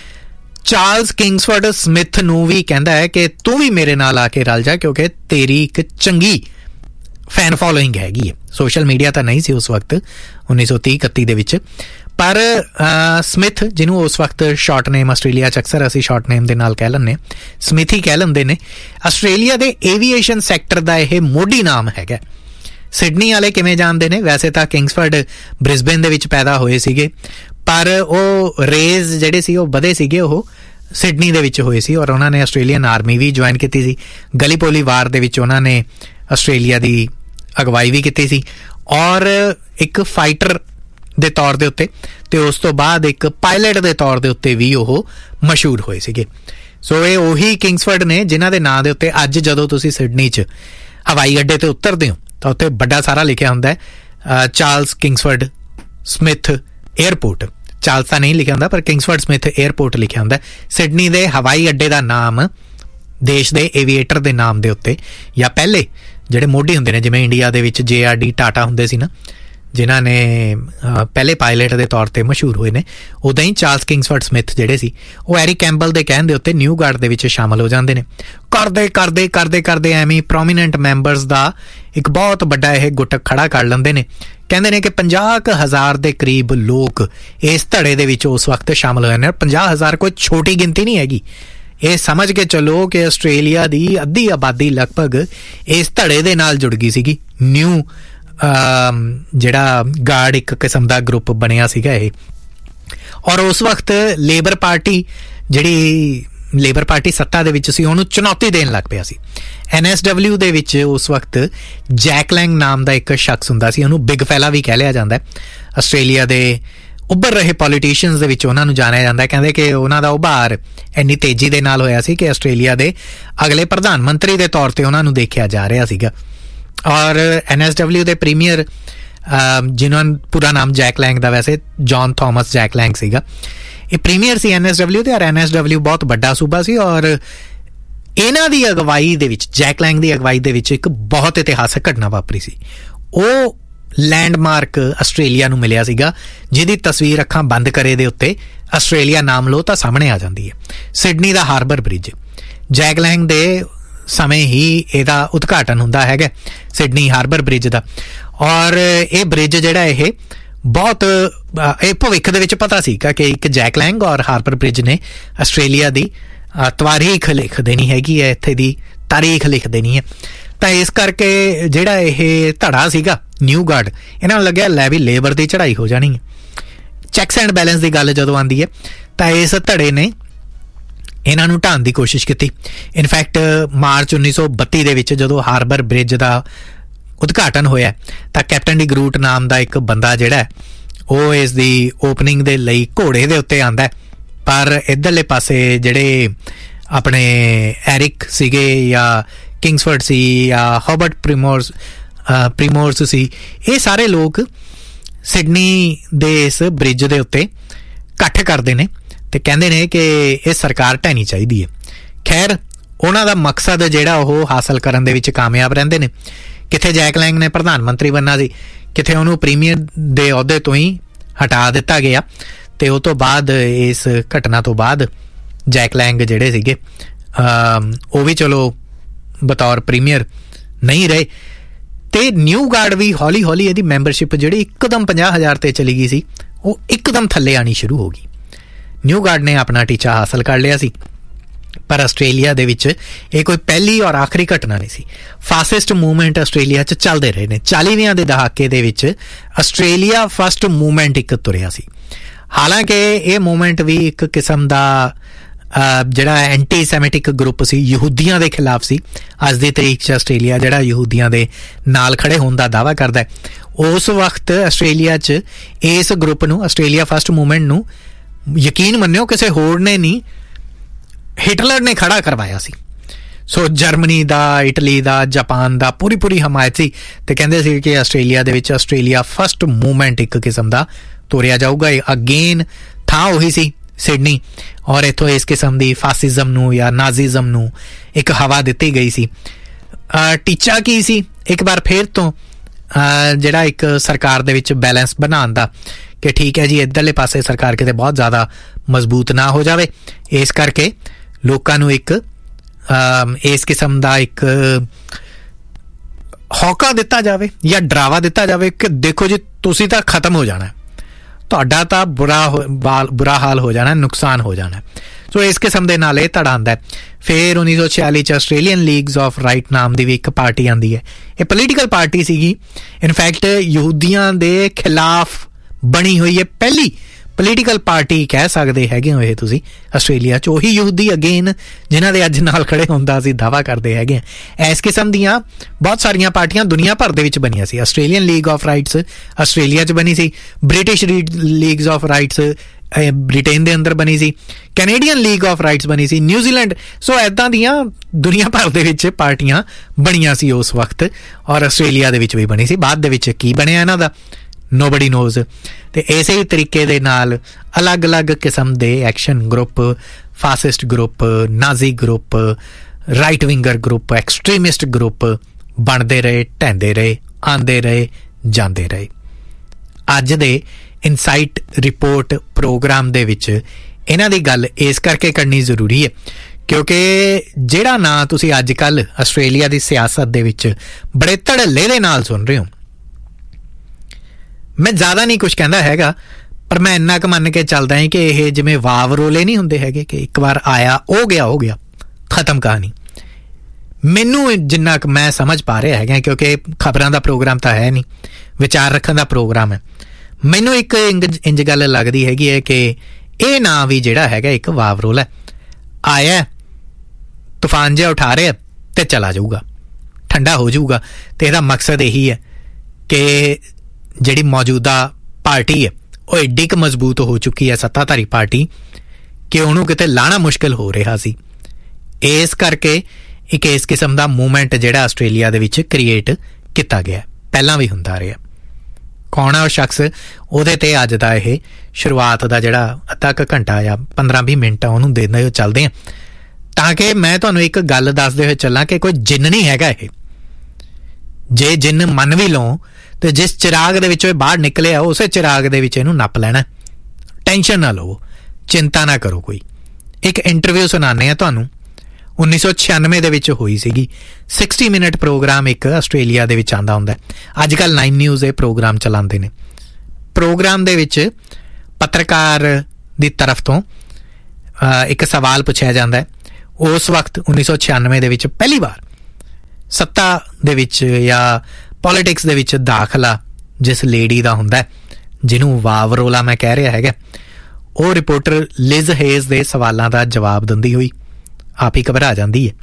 ਚਾਰਲਸ ਕਿੰਗਸਫੋਰਡ ਸਮਿਥ ਨੂੰ ਵੀ ਕਹਿੰਦਾ ਹੈ ਕਿ ਤੂੰ ਵੀ ਮੇਰੇ ਨਾਲ ਆ ਕੇ ਰਲ ਜਾ, ਕਿਉਂਕਿ ਤੇਰੀ ਇੱਕ ਚੰਗੀ ਫੈਨ ਫੋਲੋਇੰਗ ਹੈਗੀ ਹੈ। ਸੋਸ਼ਲ ਮੀਡੀਆ ਤਾਂ ਨਹੀਂ ਸੀ ਉਸ ਵਕਤ 1930-31 ਦੇ ਵਿੱਚ, ਪਰ ਸਮਿਥ, ਜਿਹਨੂੰ ਉਸ ਵਕਤ ਸ਼ਾਰਟ ਨੇਮ ਆਸਟ੍ਰੇਲੀਆ 'ਚ ਅਕਸਰ ਅਸੀਂ ਸ਼ਾਰਟ ਨੇਮ ਦੇ ਨਾਲ ਕਹਿ ਲੈਂਦੇ, ਸਮਿਥ ਹੀ ਕਹਿ ਲੈਂਦੇ ਨੇ, ਆਸਟ੍ਰੇਲੀਆ ਦੇ ਏਵੀਏਸ਼ਨ ਸੈਕਟਰ ਦਾ ਇਹ ਮੋਢੀ ਨਾਮ ਹੈਗਾ। ਸਿਡਨੀ ਵਾਲੇ ਕਿਵੇਂ ਜਾਣਦੇ ਨੇ? ਵੈਸੇ ਤਾਂ ਕਿੰਗਸਫਰਡ ਬ੍ਰਿਸਬੇਨ ਦੇ ਵਿੱਚ ਪੈਦਾ ਹੋਏ ਸੀਗੇ, ਪਰ ਉਹ ਰੇਜ਼ ਜਿਹੜੇ ਸੀ ਉਹ ਵਧੇ ਸੀਗੇ, ਉਹ ਸਿਡਨੀ ਦੇ ਵਿੱਚ ਹੋਏ ਸੀ, ਔਰ ਉਹਨਾਂ ਨੇ ਆਸਟ੍ਰੇਲੀਅਨ ਆਰਮੀ ਵੀ ਜੁਆਇਨ ਕੀਤੀ ਸੀ। ਗਲੀਪੋਲੀ ਵਾਰ ਦੇ ਵਿੱਚ ਉਹਨਾਂ ਨੇ ਆਸਟ੍ਰੇਲੀਆ ਦੀ ਅਗਵਾਈ ਵੀ ਕੀਤੀ ਸੀ, ਔਰ ਇੱਕ ਫਾਈਟਰ ਦੇ ਤੌਰ ਦੇ ਉੱਤੇ ਤੇ ਉਸ ਤੋਂ ਬਾਅਦ ਇੱਕ ਪਾਇਲਟ ਦੇ ਤੌਰ ਦੇ ਉੱਤੇ ਵੀ ਉਹ ਮਸ਼ਹੂਰ ਹੋਏ ਸੀਗੇ। ਸੋ ਇਹ ਉਹੀ ਕਿੰਗਸਫਰਡ ਨੇ ਜਿਨ੍ਹਾਂ ਦੇ ਨਾਂ ਦੇ ਉੱਤੇ ਅੱਜ ਜਦੋਂ ਤੁਸੀਂ ਸਿਡਨੀ 'ਚ ਹਵਾਈ ਅੱਡੇ ਤੇ ਉਤਰਦੇ ਹੋ ਤਾਂ ਉੱਥੇ ਵੱਡਾ ਸਾਰਾ ਲਿਖਿਆ ਹੁੰਦਾ ਚਾਰਲਸ ਕਿੰਗਸਫਰਡ ਸਮਿਥ ਏਅਰਪੋਰਟ। ਚਾਰਲਸ ਤਾਂ ਨਹੀਂ ਲਿਖਿਆ ਹੁੰਦਾ, ਪਰ ਕਿੰਗਸਫਰਡ ਸਮਿਥ ਏਅਰਪੋਰਟ ਲਿਖਿਆ ਹੁੰਦਾ। ਸਿਡਨੀ ਦੇ ਹਵਾਈ ਅੱਡੇ ਦਾ ਨਾਮ ਦੇਸ਼ ਦੇ ਏਵੀਏਟਰ ਦੇ ਨਾਮ ਦੇ ਉੱਤੇ, ਜਾਂ ਪਹਿਲੇ ਜਿਹੜੇ ਮੋਢੀ ਹੁੰਦੇ ਨੇ, ਜਿਵੇਂ ਇੰਡੀਆ ਦੇ ਵਿੱਚ JRD ਟਾਟਾ ਹੁੰਦੇ ਸੀ ਨਾ, ਜਿਨ੍ਹਾਂ ਨੇ ਪਹਿਲੇ ਪਾਇਲਟ ਦੇ ਤੌਰ 'ਤੇ ਮਸ਼ਹੂਰ ਹੋਏ ਨੇ, ਉੱਦਾਂ ਹੀ ਚਾਰਲਸ ਕਿੰਗਸਫਰਡ ਸਮਿਥ ਜਿਹੜੇ ਸੀ ਉਹ ਐਰਿਕ ਕੈਂਪਬੈਲ ਦੇ ਕਹਿਣ ਦੇ ਉੱਤੇ ਨਿਊ ਗਾਰਡ ਦੇ ਵਿੱਚ ਸ਼ਾਮਲ ਹੋ ਜਾਂਦੇ ਨੇ। ਕਰਦੇ ਐਵੇਂ ਪ੍ਰੋਮੀਨੈਂਟ ਮੈਂਬਰਸ ਦਾ ਇੱਕ ਬਹੁਤ ਵੱਡਾ ਇਹ ਗੁੱਟ ਖੜਾ ਕਰ ਲੈਂਦੇ ਨੇ। ਕਹਿੰਦੇ ਨੇ ਕਿ 50,000 ਦੇ ਕਰੀਬ ਲੋਕ ਇਸ ਧੜੇ ਦੇ ਵਿੱਚ ਉਸ ਵਕਤ ਸ਼ਾਮਲ ਹੋਏ ਨੇ। 50,000 ਕੋਈ ਛੋਟੀ ਗਿਣਤੀ ਨਹੀਂ ਹੈਗੀ। ਇਹ ਸਮਝ ਕੇ ਚੱਲੋ ਕਿ ਆਸਟ੍ਰੇਲੀਆ ਦੀ ਅੱਧੀ ਆਬਾਦੀ ਲਗਭਗ ਇਸ ਧੜੇ ਦੇ ਨਾਲ ਜੁੜ ਗਈ ਸੀਗੀ। ਨਿਊ ਜਿਹੜਾ ਗਾਰਡ ਇੱਕ ਕਿਸਮ ਦਾ ਗਰੁੱਪ ਬਣਿਆ ਸੀਗਾ ਇਹ। ਔਰ ਉਸ ਵਕਤ ਲੇਬਰ ਪਾਰਟੀ ਸੱਤਾ ਦੇ ਵਿੱਚ ਸੀ, ਉਹਨੂੰ ਚੁਣੌਤੀ ਦੇਣ ਲੱਗ ਪਿਆ ਸੀ। NSW ਦੇ ਵਿੱਚ ਉਸ ਵਕਤ ਜੈਕ ਲੈਂਗ ਨਾਮ ਦਾ ਇੱਕ ਸ਼ਖਸ ਹੁੰਦਾ ਸੀ, ਉਹਨੂੰ ਬਿਗ ਫੈਲਾ ਵੀ ਕਹਿ ਲਿਆ ਜਾਂਦਾ। ਆਸਟ੍ਰੇਲੀਆ ਦੇ ਉੱਭਰ ਰਹੇ ਪੋਲੀਟੀਸ਼ੀਅਨਸ ਦੇ ਵਿੱਚ ਉਹਨਾਂ ਨੂੰ ਜਾਣਿਆ ਜਾਂਦਾ। ਕਹਿੰਦੇ ਕਿ ਉਹਨਾਂ ਦਾ ਉਭਾਰ ਇੰਨੀ ਤੇਜ਼ੀ ਦੇ ਨਾਲ ਹੋਇਆ ਸੀ ਕਿ ਆਸਟ੍ਰੇਲੀਆ ਦੇ ਅਗਲੇ ਪ੍ਰਧਾਨ ਮੰਤਰੀ ਦੇ ਤੌਰ 'ਤੇ ਉਹਨਾਂ ਨੂੰ ਦੇਖਿਆ ਜਾ ਰਿਹਾ ਸੀਗਾ। ਔਰ NSW ਦੇ ਪ੍ਰੀਮੀਅਰ, ਜਿਨ੍ਹਾਂ ਦਾ ਪੂਰਾ ਨਾਮ ਜੈਕ ਲੈਂਗ ਦਾ ਵੈਸੇ ਜੌਨ ਥਾਮਸ ਜੈਕ ਲੈਂਗ ਸੀਗਾ, ਇਹ ਪ੍ਰੀਮੀਅਰ ਸੀ NSW ਦੇ। ਔਰ NSW ਬਹੁਤ ਵੱਡਾ ਸੂਬਾ ਸੀ, ਔਰ ਇਹਨਾਂ ਦੀ ਅਗਵਾਈ ਦੇ ਵਿੱਚ, ਜੈਕ ਲੈਂਗ ਦੀ ਅਗਵਾਈ ਦੇ ਵਿੱਚ ਇੱਕ ਬਹੁਤ ਇਤਿਹਾਸਕ ਘਟਨਾ ਵਾਪਰੀ ਸੀ। ਉਹ ਲੈਂਡਮਾਰਕ ਆਸਟ੍ਰੇਲੀਆ ਨੂੰ ਮਿਲਿਆ ਸੀਗਾ, ਜਿਹਦੀ ਤਸਵੀਰ ਅੱਖਾਂ ਬੰਦ ਕਰੇ ਦੇ ਉੱਤੇ ਆਸਟ੍ਰੇਲੀਆ ਨਾਮ ਲਓ ਤਾਂ ਸਾਹਮਣੇ ਆ ਜਾਂਦੀ ਹੈ। ਸਿਡਨੀ ਦਾ ਹਾਰਬਰ ਬ੍ਰਿਜ, ਜੈਕ ਲੈਂਗ ਦੇ ਸਮੇਂ ਹੀ ਇਹਦਾ ਉਦਘਾਟਨ ਹੁੰਦਾ ਹੈਗਾ, ਸਿਡਨੀ ਹਾਰਬਰ ਬ੍ਰਿਜ ਦਾ। ਔਰ ਇਹ ਬ੍ਰਿਜ ਜਿਹੜਾ ਇਹ ਬਹੁਤ ਇਹ ਭਵਿੱਖ ਦੇ ਵਿੱਚ ਪਤਾ ਸੀਗਾ ਕਿ ਇੱਕ ਜੈਕ ਲੈਂਗ ਔਰ ਹਾਰਬਰ ਬ੍ਰਿਜ ਨੇ ਆਸਟ੍ਰੇਲੀਆ ਦੀ ਤਵਾਰੀਖ ਲਿਖ ਦੇਣੀ ਹੈਗੀ ਹੈ, ਇੱਥੇ ਦੀ ਤਾਰੀਖ ਲਿਖ ਦੇਣੀ ਹੈ। ਤਾਂ ਇਸ ਕਰਕੇ ਜਿਹੜਾ ਇਹ ਧੜਾ ਸੀਗਾ ਨਿਊ ਗਾਰਡ, ਇਹਨਾਂ ਨੂੰ ਲੱਗਿਆ ਲੈ ਵੀ ਲੇਬਰ ਦੀ ਚੜ੍ਹਾਈ ਹੋ ਜਾਣੀ ਹੈ। ਚੈੱਕਸ ਐਂਡ ਬੈਲੈਂਸ ਦੀ ਗੱਲ ਜਦੋਂ ਆਉਂਦੀ ਹੈ ਤਾਂ ਇਸ ਧੜੇ ਨੇ ਇਹਨਾਂ ਨੂੰ ਢਾਉਣ ਦੀ ਕੋਸ਼ਿਸ਼ ਕੀਤੀ। ਇਨਫੈਕਟ ਮਾਰਚ 1932 ਦੇ ਵਿੱਚ ਜਦੋਂ ਹਾਰਬਰ ਬ੍ਰਿਜ ਦਾ ਉਦਘਾਟਨ ਹੋਇਆ ਤਾਂ ਕੈਪਟਨ ਡੀ ਗਰੂਟ ਨਾਮ ਦਾ ਇੱਕ ਬੰਦਾ ਜਿਹੜਾ ਉਹ ਇਸ ਦੀ ਓਪਨਿੰਗ ਦੇ ਲਈ ਘੋੜੇ ਦੇ ਉੱਤੇ ਆਉਂਦਾ, ਪਰ ਇੱਧਰਲੇ ਪਾਸੇ ਜਿਹੜੇ ਆਪਣੇ ਐਰਿਕ ਸੀਗੇ ਜਾਂ ਕਿੰਗਸਫਰਡ ਸੀ ਜਾਂ ਹੌਬਰਟ ਪ੍ਰੀਮੋਰਸ ਸੀ, ਇਹ ਸਾਰੇ ਲੋਕ ਸਿਡਨੀ ਦੇ ਇਸ ਬ੍ਰਿਜ ਦੇ ਉੱਤੇ ਇਕੱਠ ਕਰਦੇ ਨੇ ਤੇ ਕਹਿੰਦੇ ਨੇ ਕਿ ਇਹ ਸਰਕਾਰ ਢਹਿਣੀ ਚਾਹੀਦੀ ਹੈ। ਖੈਰ ਉਹਨਾਂ ਦਾ ਮਕਸਦ ਜਿਹੜਾ ਉਹ ਹਾਸਲ ਕਰਨ ਦੇ ਵਿੱਚ ਕਾਮਯਾਬ ਰਹਿੰਦੇ ਨੇ। ਕਿੱਥੇ ਜੈਕ ਲੈਂਗ ਨੇ ਪ੍ਰਧਾਨ ਮੰਤਰੀ ਬਣਨਾ ਸੀ, ਕਿੱਥੇ ਉਹਨੂੰ ਪ੍ਰੀਮੀਅਰ ਦੇ ਅਹੁਦੇ ਤੋਂ ਹੀ ਹਟਾ ਦਿੱਤਾ ਗਿਆ ਤੇ ਉਹ ਤੋਂ ਬਾਅਦ ਇਸ ਘਟਨਾ ਤੋਂ ਬਾਅਦ ਜੈਕ ਲੈਂਗ ਜਿਹੜੇ ਸੀਗੇ ਉਹ ਵੀ ਚਲੋ ਬਤੌਰ ਪ੍ਰੀਮੀਅਰ ਨਹੀਂ ਰਹੇ ਤੇ ਨਿਊ ਗਾਰਡ ਵੀ ਹੌਲੀ ਹੌਲੀ ਇਹਦੀ ਮੈਂਬਰਸ਼ਿਪ ਜਿਹੜੀ ਇੱਕਦਮ 50,000 ਤੇ ਚਲੀ ਗਈ ਸੀ ਉਹ ਇੱਕਦਮ ਥੱਲੇ ਆਣੀ ਸ਼ੁਰੂ ਹੋ ਗਈ। ਨਿਊ ਗਾਰਡ ਨੇ ਆਪਣਾ ਟੀਚਾ ਹਾਸਲ ਕਰ ਲਿਆ ਸੀ, ਪਰ ਆਸਟ੍ਰੇਲੀਆ ਦੇ ਵਿੱਚ ਇਹ ਕੋਈ ਪਹਿਲੀ ਔਰ ਆਖਰੀ ਘਟਨਾ ਨਹੀਂ ਸੀ। ਫਾਸਿਸਟ ਮੂਵਮੈਂਟ ਆਸਟ੍ਰੇਲੀਆ 'ਚ ਚੱਲਦੇ ਰਹੇ ਨੇ। 40ਵੀਆਂ ਦੇ ਦਹਾਕੇ ਦੇ ਵਿੱਚ ਆਸਟ੍ਰੇਲੀਆ ਫਸਟ ਮੂਵਮੈਂਟ ਇੱਕ ਤੁਰਿਆ ਸੀ। ਹਾਲਾਂਕਿ ਇਹ ਮੂਵਮੈਂਟ ਵੀ ਇੱਕ ਕਿਸਮ ਦਾ ਜਿਹੜਾ ਐਂਟੀ ਸੈਮਿਟਿਕ ਗਰੁੱਪ ਸੀ, ਯਹੂਦੀਆਂ ਦੇ ਖਿਲਾਫ ਸੀ। ਅੱਜ ਦੀ ਤਰੀਕ 'ਚ ਆਸਟ੍ਰੇਲੀਆ ਜਿਹੜਾ ਯਹੂਦੀਆਂ ਦੇ ਨਾਲ ਖੜੇ ਹੋਣ ਦਾ ਦਾਅਵਾ ਕਰਦਾ ਹੈ। ਉਸ ਵਕਤ ਆਸਟ੍ਰੇਲੀਆ 'ਚ ਇਸ ਗਰੁੱਪ ਨੂੰ, ਆਸਟ੍ਰੇਲੀਆ ਫਸਟ ਮੂਵਮੈਂਟ ਨੂੰ, ਯਕੀਨ ਮੰਨਿਓ ਕਿਸੇ ਹੋਰ ਨੇ ਨਹੀਂ, ਹਿਟਲਰ ਨੇ ਖੜਾ ਕਰਵਾਇਆ ਸੀ। ਸੋ ਜਰਮਨੀ ਦਾ, ਇਟਲੀ ਦਾ, ਜਾਪਾਨ ਦਾ ਪੂਰੀ ਹਮਾਇਤ ਸੀ ਤੇ ਕਹਿੰਦੇ ਸੀ ਕਿ ਆਸਟ੍ਰੇਲੀਆ ਦੇ ਵਿੱਚ ਆਸਟ੍ਰੇਲੀਆ ਫਸਟ ਮੂਵਮੈਂਟ ਇੱਕ ਕਿਸਮ ਦਾ ਤੋਰਿਆ ਜਾਊਗਾ। ਅਗੇਨ ਥਾਂ ਉਹੀ ਸੀ ਸਿਡਨੀ, ਔਰ ਇੱਥੋਂ ਇਸ ਕਿਸਮ ਦੀ ਫਾਸਿਜ਼ਮ ਨੂੰ ਜਾਂ ਨਾਜ਼ੀਜ਼ਮ ਨੂੰ ਇੱਕ ਹਵਾ ਦਿੱਤੀ ਗਈ ਸੀ। ਟੀਚਾ ਕੀ ਸੀ? ਇੱਕ ਵਾਰ ਫਿਰ ਤੋਂ ਜਿਹੜਾ ਇੱਕ ਸਰਕਾਰ ਦੇ ਵਿੱਚ ਬੈਲੈਂਸ ਬਣਾਉਣ ਦਾ, ਕਿ ਠੀਕ ਹੈ ਜੀ ਇੱਧਰਲੇ ਪਾਸੇ ਸਰਕਾਰ ਕਿਤੇ ਬਹੁਤ ਜ਼ਿਆਦਾ ਮਜ਼ਬੂਤ ਨਾ ਹੋ ਜਾਵੇ, ਇਸ ਕਰਕੇ ਲੋਕਾਂ ਨੂੰ ਇੱਕ ਇਸ ਕਿਸਮ ਦਾ ਇੱਕ ਹੌਕਾ ਦਿੱਤਾ ਜਾਵੇ ਜਾਂ ਡਰਾਵਾ ਦਿੱਤਾ ਜਾਵੇ ਕਿ ਦੇਖੋ ਜੀ ਤੁਸੀਂ ਤਾਂ ਖਤਮ ਹੋ ਜਾਣਾ, ਤੁਹਾਡਾ ਤਾਂ ਬੁਰਾ ਹਾਲ ਹੋ ਜਾਣਾ, ਨੁਕਸਾਨ ਹੋ ਜਾਣਾ। ਸੋ ਇਸ ਕਿਸਮ ਦੇ ਨਾਲ ਇਹ ਧੜਾ ਆਉਂਦਾ। ਫਿਰ 1946 'ਚ ਆਸਟ੍ਰੇਲੀਅਨ ਲੀਗਸ ਆਫ ਰਾਈਟ ਨਾਮ ਦੀ ਵੀ ਇੱਕ ਪਾਰਟੀ ਆਉਂਦੀ ਹੈ। ਇਹ ਪੋਲੀਟੀਕਲ ਪਾਰਟੀ ਸੀਗੀ, ਇਨਫੈਕਟ ਯਹੂਦੀਆਂ ਦੇ ਖਿਲਾਫ ਬਣੀ ਹੋਈ ਹੈ ਪਹਿਲੀ ਪੋਲੀਟੀਕਲ ਪਾਰਟੀ ਕਹਿ ਸਕਦੇ ਹੈਗੇ ਹੋ ਇਹ ਤੁਸੀਂ ਆਸਟ੍ਰੇਲੀਆ 'ਚ। ਉਹੀ ਯਹੂਦੀ ਅਗੇਨ ਜਿਨ੍ਹਾਂ ਦੇ ਅੱਜ ਨਾਲ ਖੜੇ ਹੁੰਦਾ ਅਸੀਂ ਦਾਅਵਾ ਕਰਦੇ ਹੈਗੇ ਹਾਂ। ਇਸ ਕਿਸਮ ਦੀਆਂ ਬਹੁਤ ਸਾਰੀਆਂ ਪਾਰਟੀਆਂ ਦੁਨੀਆ ਭਰ ਦੇ ਵਿੱਚ ਬਣੀਆਂ ਸੀ। Australian league of rights Australia 'ਚ ਬਣੀ ਸੀ, British leagues of rights Britain ਦੇ ਅੰਦਰ ਬਣੀ ਸੀ, ਕੈਨੇਡੀਅਨ ਲੀਗ ਆਫ ਰਾਈਟਸ ਬਣੀ ਸੀ, ਨਿਊਜ਼ੀਲੈਂਡ। ਸੋ ਇੱਦਾਂ ਦੀਆਂ ਦੁਨੀਆ ਭਰ ਦੇ ਵਿੱਚ ਪਾਰਟੀਆਂ ਬਣੀਆਂ ਸੀ ਉਸ ਵਕਤ, ਔਰ ਆਸਟ੍ਰੇਲੀਆ ਦੇ ਵਿੱਚ ਵੀ ਬਣੀ ਸੀ। ਬਾਅਦ ਦੇ ਵਿੱਚ ਕੀ ਬਣਿਆ ਇਹਨਾਂ ਦਾ ਨੋਬਡੀ ਨੋਜ਼। ਤੇ ਇਸੇ ਹੀ ਤਰੀਕੇ ਦੇ ਨਾਲ ਅਲੱਗ-ਅਲੱਗ ਕਿਸਮ ਦੇ ਐਕਸ਼ਨ ਗਰੁੱਪ, ਫਾਸਿਸਟ ਗਰੁੱਪ, ਨਾਜ਼ੀ group, right winger group, extremist group ਬਣਦੇ ਰਹੇ, ਢਹਿੰਦੇ ਰਹੇ, ਆਉਂਦੇ ਰਹੇ, ਜਾਂਦੇ ਰਹੇ। ਅੱਜ ਦੇ ਇਨਸਾਈਟ ਰਿਪੋਰਟ ਪ੍ਰੋਗਰਾਮ ਦੇ ਵਿੱਚ ਇਹਨਾਂ ਦੀ ਗੱਲ ਇਸ ਕਰਕੇ ਕਰਨੀ ਜ਼ਰੂਰੀ ਹੈ ਕਿਉਂਕਿ ਜਿਹੜਾ ਨਾਂ ਤੁਸੀਂ ਅੱਜ ਕੱਲ੍ਹ ਆਸਟ੍ਰੇਲੀਆ ਦੀ ਸਿਆਸਤ ਦੇ ਵਿੱਚ ਬੜੇ ਧੜੱਲੇ ਦੇ ਨਾਲ ਸੁਣ ਰਹੇ ਹੋ, ਮੈਂ ਜ਼ਿਆਦਾ ਨਹੀਂ ਕੁਝ ਕਹਿੰਦਾ ਹੈਗਾ, ਪਰ ਮੈਂ ਇੰਨਾ ਕੁ ਮੰਨ ਕੇ ਚੱਲਦਾ ਹਾਂ ਕਿ ਇਹ ਜਿਵੇਂ ਵਾਵ ਰੋਲੇ ਨਹੀਂ ਹੁੰਦੇ ਹੈਗੇ ਕਿ ਇੱਕ ਵਾਰ ਆਇਆ ਹੋ ਗਿਆ ਖਤਮ ਕਹਾਣੀ। ਮੈਨੂੰ ਜਿੰਨਾ ਕੁ ਮੈਂ ਸਮਝ ਪਾ ਰਿਹਾ ਹੈਗਾ, ਕਿਉਂਕਿ ਖਬਰਾਂ ਦਾ ਪ੍ਰੋਗਰਾਮ ਤਾਂ ਹੈ ਨਹੀਂ, ਵਿਚਾਰ ਰੱਖਣ ਦਾ ਪ੍ਰੋਗਰਾਮ ਹੈ, ਮੈਨੂੰ ਇੱਕ ਇੰਜ ਗੱਲ ਲੱਗਦੀ ਹੈਗੀ ਹੈ ਕਿ ਇਹ ਨਾਂ ਵੀ ਜਿਹੜਾ ਹੈਗਾ ਇੱਕ ਵਾਵ ਰੋਲ ਹੈ। ਆਇਆ ਤੂਫਾਨ ਜਿਹਾ ਉਠਾ ਰਿਹਾ ਤੇ ਚਲਾ ਜਾਊਗਾ, ਠੰਡਾ ਹੋ ਜਾਊਗਾ। ਤੇ ਇਹਦਾ ਮਕਸਦ ਇਹੀ ਹੈ ਕਿ ਜਿਹੜੀ ਮੌਜੂਦਾ ਪਾਰਟੀ ਹੈ ਉਹ ਐਡੀ ਕੁ ਮਜ਼ਬੂਤ ਹੋ ਚੁੱਕੀ ਹੈ, ਸੱਤਾਧਾਰੀ ਪਾਰਟੀ, ਕਿ ਉਹਨੂੰ ਕਿਤੇ ਲਾਣਾ ਮੁਸ਼ਕਿਲ ਹੋ ਰਿਹਾ ਸੀ। ਇਸ ਕਰਕੇ ਇੱਕ ਇਸ ਕਿਸਮ ਦਾ ਮੂਵਮੈਂਟ ਜਿਹੜਾ ਆਸਟ੍ਰੇਲੀਆ ਦੇ ਵਿੱਚ ਕ੍ਰੀਏਟ ਕੀਤਾ ਗਿਆ, ਪਹਿਲਾਂ ਵੀ ਹੁੰਦਾ ਰਿਹਾ। ਕੌਣ ਹੈ ਉਹ ਸ਼ਖਸ, ਉਹਦੇ ਤੇ ਅੱਜ ਦਾ ਇਹ ਸ਼ੁਰੂਆਤ ਦਾ ਜਿਹੜਾ ਅੱਧਾ ਕੁ ਘੰਟਾ ਜਾਂ 15-20 ਮਿੰਟ ਉਹਨੂੰ ਦੇਣਾ ਚੱਲਦੇ ਆ, ਤਾਂ ਕਿ ਮੈਂ ਤੁਹਾਨੂੰ ਇੱਕ ਗੱਲ ਦੱਸਦੇ ਹੋਏ ਚੱਲਾਂ ਕਿ ਕੋਈ ਜਿੰਨ ਨਹੀਂ ਹੈਗਾ ਇਹ। ਜੇ ਜਿੰਨ ਮੰਨ ਵੀ ਲਓ ਤੇ ਜਿਸ ਚਿਰਾਗ ਦੇ ਵਿੱਚੋਂ ਇਹ ਬਾਹਰ ਨਿਕਲਿਆ ਉਸੇ ਚਿਰਾਗ ਦੇ ਵਿੱਚ ਇਹਨੂੰ ਨੱਪ ਲੈਣਾ। ਟੈਨਸ਼ਨ ਨਾ ਲਵੋ, ਚਿੰਤਾ ਨਾ ਕਰੋ ਕੋਈ। ਇੱਕ ਇੰਟਰਵਿਊ ਸੁਣਾਉਂਦੇ ਆ ਤੁਹਾਨੂੰ, 1996 ਦੇ ਵਿੱਚ ਹੋਈ ਸੀਗੀ। 60 ਮਿੰਟ ਪ੍ਰੋਗਰਾਮ ਇੱਕ ਆਸਟ੍ਰੇਲੀਆ ਦੇ ਵਿੱਚ ਆਉਂਦਾ ਹੁੰਦਾ। ਅੱਜ ਕੱਲ੍ਹ 9 ਨਿਊਜ਼ ਇਹ ਪ੍ਰੋਗਰਾਮ ਚਲਾਉਂਦੇ ਨੇ। ਪ੍ਰੋਗਰਾਮ ਦੇ ਵਿੱਚ ਪੱਤਰਕਾਰ ਦੀ ਤਰਫ ਤੋਂ ਇੱਕ ਸਵਾਲ ਪੁੱਛਿਆ ਜਾਂਦਾ। ਉਸ ਵਕਤ 1996 ਦੇ ਵਿੱਚ ਪਹਿਲੀ ਵਾਰ ਸੱਤਾ ਦੇ ਵਿੱਚ ਜਾਂ ਪੋਲੀਟਿਕਸ ਦੇ ਵਿੱਚ ਦਾਖਲਾ ਜਿਸ ਲੇਡੀ ਦਾ ਹੁੰਦਾ, ਜਿਹਨੂੰ ਵਾਵਰੋਲਾ ਮੈਂ ਕਹਿ ਰਿਹਾ ਹੈਗਾ, ਉਹ ਰਿਪੋਰਟਰ ਲਿਜ਼ ਹੇਜ਼ ਦੇ ਸਵਾਲਾਂ ਦਾ ਜਵਾਬ ਦਿੰਦੀ ਹੋਈ ਆਪ ਹੀ ਘਬਰਾ ਜਾਂਦੀ ਹੈ।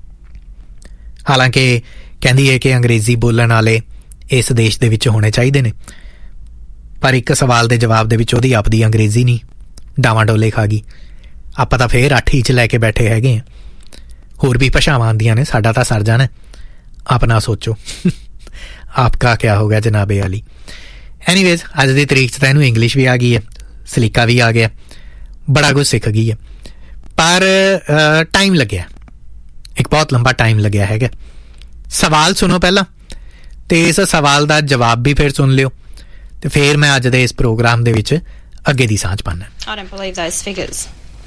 ਹਾਲਾਂਕਿ ਕਹਿੰਦੀ ਹੈ ਕਿ ਅੰਗਰੇਜ਼ੀ ਬੋਲਣ ਵਾਲੇ ਇਸ ਦੇਸ਼ ਦੇ ਵਿੱਚ ਹੋਣੇ ਚਾਹੀਦੇ ਨੇ, ਪਰ ਇੱਕ ਸਵਾਲ ਦੇ ਜਵਾਬ ਦੇ ਵਿੱਚ ਉਹਦੀ ਆਪਦੀ ਅੰਗਰੇਜ਼ੀ ਨਹੀਂ ਡਾਵਾਂ ਡੋਲੇ ਖਾ ਗਈ। ਆਪਾਂ ਤਾਂ ਫੇਰ 8 ਹੀ 'ਚ ਲੈ ਕੇ ਬੈਠੇ ਹੈਗੇ ਹਾਂ, ਹੋਰ ਵੀ ਭਾਸ਼ਾਵਾਂ ਆਉਂਦੀਆਂ ਨੇ, ਸਾਡਾ ਤਾਂ ਸਰ ਜਾਣਾ। ਆਪਣਾ ਸੋਚੋ ਆਪਕਾ ਕਿਆ ਹੋ ਗਿਆ ਜਨਾਬੇ ਵਾਲੀ। ਐਨੀਵੇਜ਼ ਅੱਜ ਦੀ ਤਰੀਕ 'ਚ ਤਾਂ ਇਹਨੂੰ ਇੰਗਲਿਸ਼ ਵੀ ਆ ਗਈ ਹੈ, ਸਲੀਕਾ ਵੀ ਆ ਗਿਆ, ਬੜਾ ਕੁਝ ਸਿੱਖ ਗਈ ਹੈ, ਪਰ ਟਾਈਮ ਲੱਗਿਆ, ਇੱਕ ਬਹੁਤ ਲੰਬਾ ਟਾਈਮ ਲੱਗਿਆ ਹੈਗਾ। ਸਵਾਲ ਸੁਣੋ ਪਹਿਲਾਂ, ਤੇ ਇਸ ਸਵਾਲ ਦਾ ਜਵਾਬ ਵੀ ਫਿਰ ਸੁਣ ਲਿਓ, ਤੇ ਫਿਰ ਮੈਂ ਅੱਜ ਦੇ ਇਸ ਪ੍ਰੋਗਰਾਮ ਦੇ ਵਿੱਚ ਅੱਗੇ ਦੀ ਸਾਂਝ ਪਾਣਾ। I don't believe those figures.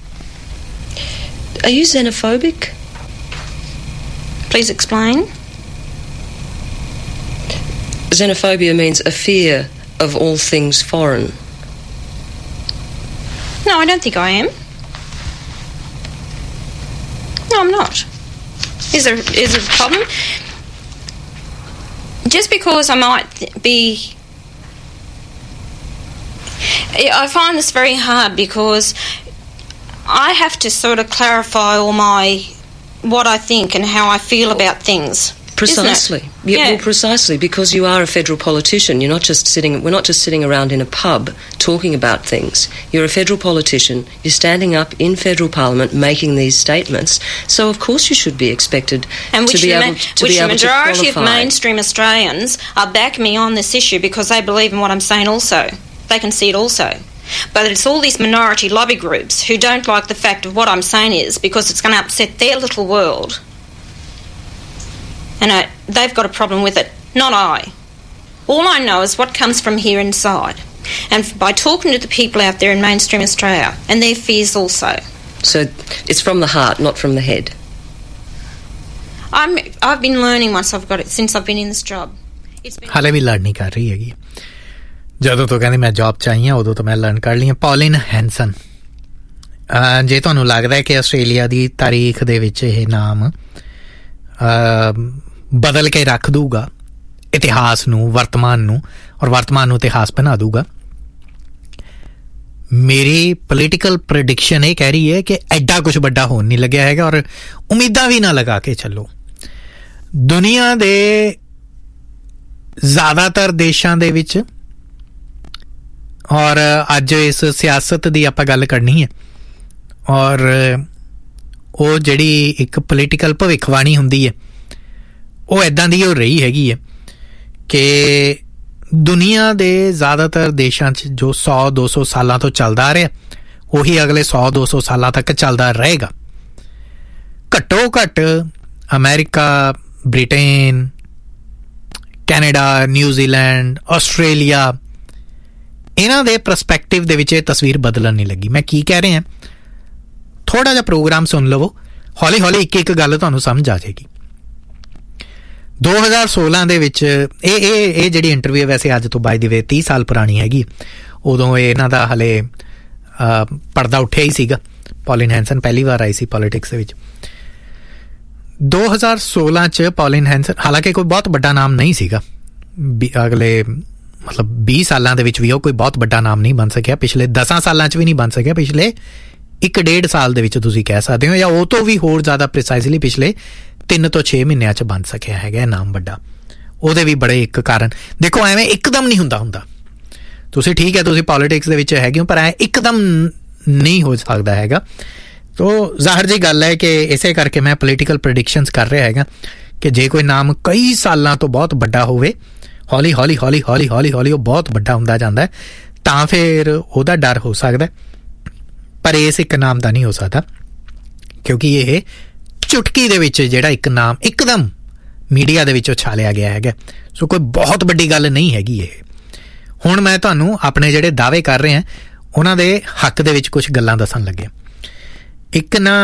Are you xenophobic? Please explain. Xenophobia means a fear of all things foreign. No, I don't think I am. No, I'm not. Is there a problem? Just because I might be... I find this very hard because I have to sort of clarify what I think and how I feel about things. Precisely. Yeah. Well, precisely, because you are a federal politician. We're not just sitting around in a pub talking about things. You're a federal politician. You're standing up in federal parliament making these statements. So of course you should be expected to be able to the majority of mainstream Australians are backing me on this issue because they believe in what I'm saying also. They can see it also. But it's all these minority lobby groups who don't like the fact of what I'm saying is because it's going to upset their little world. And they've got a problem with it, not I. All I know is what comes from here inside. And by talking to the people out there in mainstream Australia, and their fears also. So it's from the heart, not from the head? I've been learning myself, got it, since I've been in this job. ਹਾਲੇ ਵੀ ਲੜ ਨਹੀਂ ਕਰ ਰਹੀ ਹੈਗੀ। ਜਦੋਂ ਤੋਂ ਕਹਿੰਦੀ ਮੈਂ ਜੌਬ 'ਚ ਆਈ ਹਾਂ ਉਦੋਂ ਤੋਂ ਮੈਂ ਲਰਨ ਕਰ ਲਈ। ਪੌਲਿਨ ਹੈਂਸਨ, ਜੇ ਤੁਹਾਨੂੰ ਲੱਗਦਾ ਹੈ ਕਿ ਆਸਟ੍ਰੇਲੀਆ ਦੀ ਤਾਰੀਖ ਦੇ ਵਿੱਚ ਇਹ ਨਾਮ ਬਦਲ ਕੇ ਰੱਖ ਦੂਗਾ ਇਤਿਹਾਸ ਨੂੰ, ਵਰਤਮਾਨ ਨੂੰ, ਔਰ ਵਰਤਮਾਨ ਨੂੰ ਇਤਿਹਾਸ ਬਣਾ ਦੂਗਾ, ਮੇਰੀ ਪੋਲੀਟੀਕਲ ਪ੍ਰੈਡਿਕਸ਼ਨ ਇਹ ਕਹਿ ਰਹੀ ਹੈ ਕਿ ਐਡਾ ਕੁਛ ਵੱਡਾ ਹੋਣ ਨਹੀਂ ਲੱਗਿਆ ਹੈਗਾ, ਔਰ ਉਮੀਦਾਂ ਵੀ ਨਾ ਲਗਾ ਕੇ ਚੱਲੋ। ਦੁਨੀਆ ਦੇ ਜ਼ਿਆਦਾਤਰ ਦੇਸ਼ਾਂ ਦੇ ਵਿੱਚ, ਔਰ ਅੱਜ ਇਸ ਸਿਆਸਤ ਦੀ ਆਪਾਂ ਗੱਲ ਕਰਨੀ ਹੈ, ਔਰ ਉਹ ਜਿਹੜੀ ਇੱਕ ਪੋਲੀਟੀਕਲ ਭਵਿੱਖਬਾਣੀ ਹੁੰਦੀ ਹੈ ਉਹ ਇੱਦਾਂ ਦੀ ਹੋ ਰਹੀ ਹੈਗੀ ਹੈ ਕਿ ਦੁਨੀਆ ਦੇ ਜ਼ਿਆਦਾਤਰ ਦੇਸ਼ਾਂ 'ਚ ਜੋ 100-200 ਸਾਲਾਂ ਤੋਂ ਚੱਲਦਾ ਆ ਰਿਹਾ ਉਹੀ ਅਗਲੇ 100-200 ਸਾਲਾਂ ਤੱਕ ਚੱਲਦਾ ਰਹੇਗਾ। ਘੱਟੋ ਘੱਟ America, Britain, Canada, New Zealand, Australia, ਇਹਨਾਂ ਦੇ ਪਰਸਪੈਕਟਿਵ ਦੇ ਵਿੱਚ ਇਹ ਤਸਵੀਰ ਬਦਲਣ ਨਹੀਂ ਲੱਗੀ। ਮੈਂ ਕੀ ਕਹਿ ਰਿਹਾ, ਥੋੜ੍ਹਾ ਜਿਹਾ ਪ੍ਰੋਗਰਾਮ ਸੁਣ ਲਵੋ, ਹੌਲੀ ਹੌਲੀ ਇੱਕ ਇੱਕ ਗੱਲ ਤੁਹਾਨੂੰ ਸਮਝ ਆ ਜਾਏਗੀ। 2016 ਦੇ ਵਿੱਚ ਇਹ ਜਿਹੜੀ ਇੰਟਰਵਿਊ ਵੈਸੇ ਅੱਜ ਤੋਂ ਬਾਈ ਦੀ ਵੇ 30 ਸਾਲ ਪੁਰਾਣੀ ਹੈਗੀ, ਉਦੋਂ ਇਹਨਾਂ ਦਾ ਹਲੇ ਪਰਦਾ ਉੱਠਿਆ ਹੀ ਸੀਗਾ। ਪੌਲਿਨ ਹੈਂਸਨ ਪਹਿਲੀ ਵਾਰ ਆਈ ਸੀ ਪੋਲੀਟਿਕਸ ਦੇ ਵਿੱਚ 2016 'ਚ। ਪੌਲਿਨ ਹੈਂਸਨ ਹਾਲਾਂਕਿ ਕੋਈ ਬਹੁਤ ਵੱਡਾ ਨਾਮ ਨਹੀਂ ਸੀਗਾ, ਅਗਲੇ ਮਤਲਬ 20 ਸਾਲਾਂ ਦੇ ਵਿੱਚ ਵੀ ਉਹ ਕੋਈ ਬਹੁਤ ਵੱਡਾ ਨਾਮ ਨਹੀਂ ਬਣ ਸਕਿਆ, ਪਿਛਲੇ 10 ਸਾਲਾਂ 'ਚ ਵੀ ਨਹੀਂ ਬਣ ਸਕਿਆ, ਪਿਛਲੇ 1.5 ਸਾਲ ਦੇ ਵਿੱਚ ਤੁਸੀਂ ਕਹਿ ਸਕਦੇ ਹੋ, ਜਾਂ ਉਹ ਤੋਂ ਵੀ ਹੋਰ ਜ਼ਿਆਦਾ ਪ੍ਰੀਸਾਈਜ਼ਲੀ ਪਿਛਲੇ 3 ਤੋਂ 6 ਮਹੀਨਿਆਂ 'ਚ ਬਣ ਸਕਿਆ ਹੈਗਾ ਨਾਮ ਵੱਡਾ। ਉਹਦੇ ਵੀ ਬੜੇ ਇੱਕ ਕਾਰਨ, ਦੇਖੋ ਐਵੇਂ ਇੱਕਦਮ ਨਹੀਂ ਹੁੰਦਾ। ਤੁਸੀਂ ਠੀਕ ਹੈ, ਤੁਸੀਂ ਪੋਲੀਟਿਕਸ ਦੇ ਵਿੱਚ ਹੈਗੇ ਹੋ, ਪਰ ਐ ਇੱਕਦਮ ਨਹੀਂ ਹੋ ਸਕਦਾ ਹੈਗਾ। ਤੋ ਜ਼ਾਹਰ ਜੀ ਗੱਲ ਹੈ ਕਿ ਇਸੇ ਕਰਕੇ ਮੈਂ ਪੋਲੀਟੀਕਲ ਪ੍ਰੈਡਿਕਸ਼ਨਸ ਕਰ ਰਿਹਾ ਹੈਗਾ ਕਿ ਜੇ ਕੋਈ ਨਾਮ ਕਈ ਸਾਲਾਂ ਤੋਂ ਬਹੁਤ ਵੱਡਾ ਹੋਵੇ, ਹੌਲੀ ਹੌਲੀ ਹੌਲੀ ਹੌਲੀ ਹੌਲੀ ਹੌਲੀ ਉਹ ਬਹੁਤ ਵੱਡਾ ਹੁੰਦਾ ਜਾਂਦਾ, ਤਾਂ ਫਿਰ ਉਹਦਾ ਡਰ ਹੋ ਸਕਦਾ। ਪਰ ਇਸ ਇੱਕ ਨਾਮ ਦਾ ਨਹੀਂ ਹੋ ਸਕਦਾ, ਕਿਉਂਕਿ ਇਹ ਚੁਟਕੀ ਦੇ ਵਿੱਚ ਜਿਹੜਾ ਇੱਕ ਨਾਮ ਇੱਕਦਮ ਮੀਡੀਆ ਦੇ ਵਿੱਚ ਉਛਾਲਿਆ ਗਿਆ ਹੈਗਾ। ਸੋ ਕੋਈ ਬਹੁਤ ਵੱਡੀ ਗੱਲ ਨਹੀਂ ਹੈਗੀ ਇਹ। ਹੁਣ ਮੈਂ ਤੁਹਾਨੂੰ ਆਪਣੇ ਜਿਹੜੇ ਦਾਅਵੇ ਕਰ ਰਹੇ ਹਾਂ ਉਹਨਾਂ ਦੇ ਹੱਕ ਦੇ ਵਿੱਚ ਕੁਝ ਗੱਲਾਂ ਦੱਸਣ ਲੱਗਿਆ। ਇੱਕ ਨਾ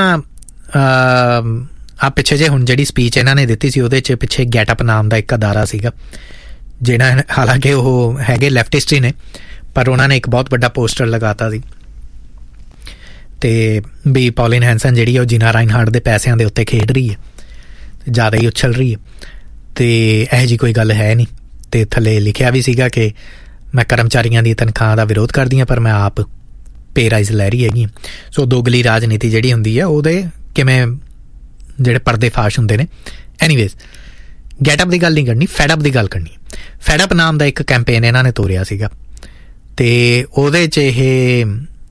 ਪਿੱਛੇ ਜੇ ਹੁਣ ਜਿਹੜੀ ਸਪੀਚ ਇਹਨਾਂ ਨੇ ਦਿੱਤੀ ਸੀ ਉਹਦੇ 'ਚ ਪਿੱਛੇ ਗੈਟਅਪ ਨਾਮ ਦਾ ਇੱਕ ਅਦਾਰਾ ਸੀਗਾ, ਜਿਹੜਾ ਹਾਲਾਂਕਿ ਉਹ ਹੈਗੇ ਲੈਫਟਿਸਟ ਹੀ ਨੇ, ਪਰ ਉਹਨਾਂ ਨੇ ਇੱਕ ਬਹੁਤ ਵੱਡਾ ਪੋਸਟਰ ਲਗਾਤਾ ਸੀ ਤੇ ਵੀ ਪੌਲਿਨ ਹੈਂਸਨ ਜਿਹੜੀ ਉਹ ਜਿਨਾ ਰਾਈਨਹਾਰਟ ਦੇ ਪੈਸਿਆਂ ਦੇ ਉੱਤੇ ਖੇਡ ਰਹੀ ਹੈ, ਜ਼ਿਆਦਾ ਹੀ ਉਛਲ ਰਹੀ ਹੈ, ਤੇ ਇਹੋ ਜਿਹੀ ਕੋਈ ਗੱਲ ਹੈ ਨਹੀਂ। ਤੇ ਥੱਲੇ ਲਿਖਿਆ ਵੀ ਸੀਗਾ ਕਿ ਮੈਂ ਕਰਮਚਾਰੀਆਂ ਦੀ ਤਨਖਾਹ ਦਾ ਵਿਰੋਧ ਕਰਦੀ ਹਾਂ, ਪਰ ਮੈਂ ਆਪ ਪੇ ਰਾਈਜ਼ ਲੈ ਰਹੀ ਹੈਗੀ। ਸੋ ਦੋਗਲੀ ਰਾਜਨੀਤੀ ਜਿਹੜੀ ਹੁੰਦੀ ਹੈ ਉਹਦੇ ਕਿਵੇਂ ਜਿਹੜੇ ਪਰਦੇ ਫਾਸ਼ ਹੁੰਦੇ ਨੇ। ਐਨੀਵੇਜ਼, ਗੈਟਅਪ ਦੀ ਗੱਲ ਨਹੀਂ ਕਰਨੀ, ਫੈਡਅਪ ਦੀ ਗੱਲ ਕਰਨੀ। ਫੈਡਅਪ ਨਾਮ ਦਾ ਇੱਕ ਕੈਂਪੇਨ ਇਹਨਾਂ ਨੇ ਤੋਰਿਆ ਸੀਗਾ, ਤੇ ਉਹਦੇ 'ਚ ਇਹ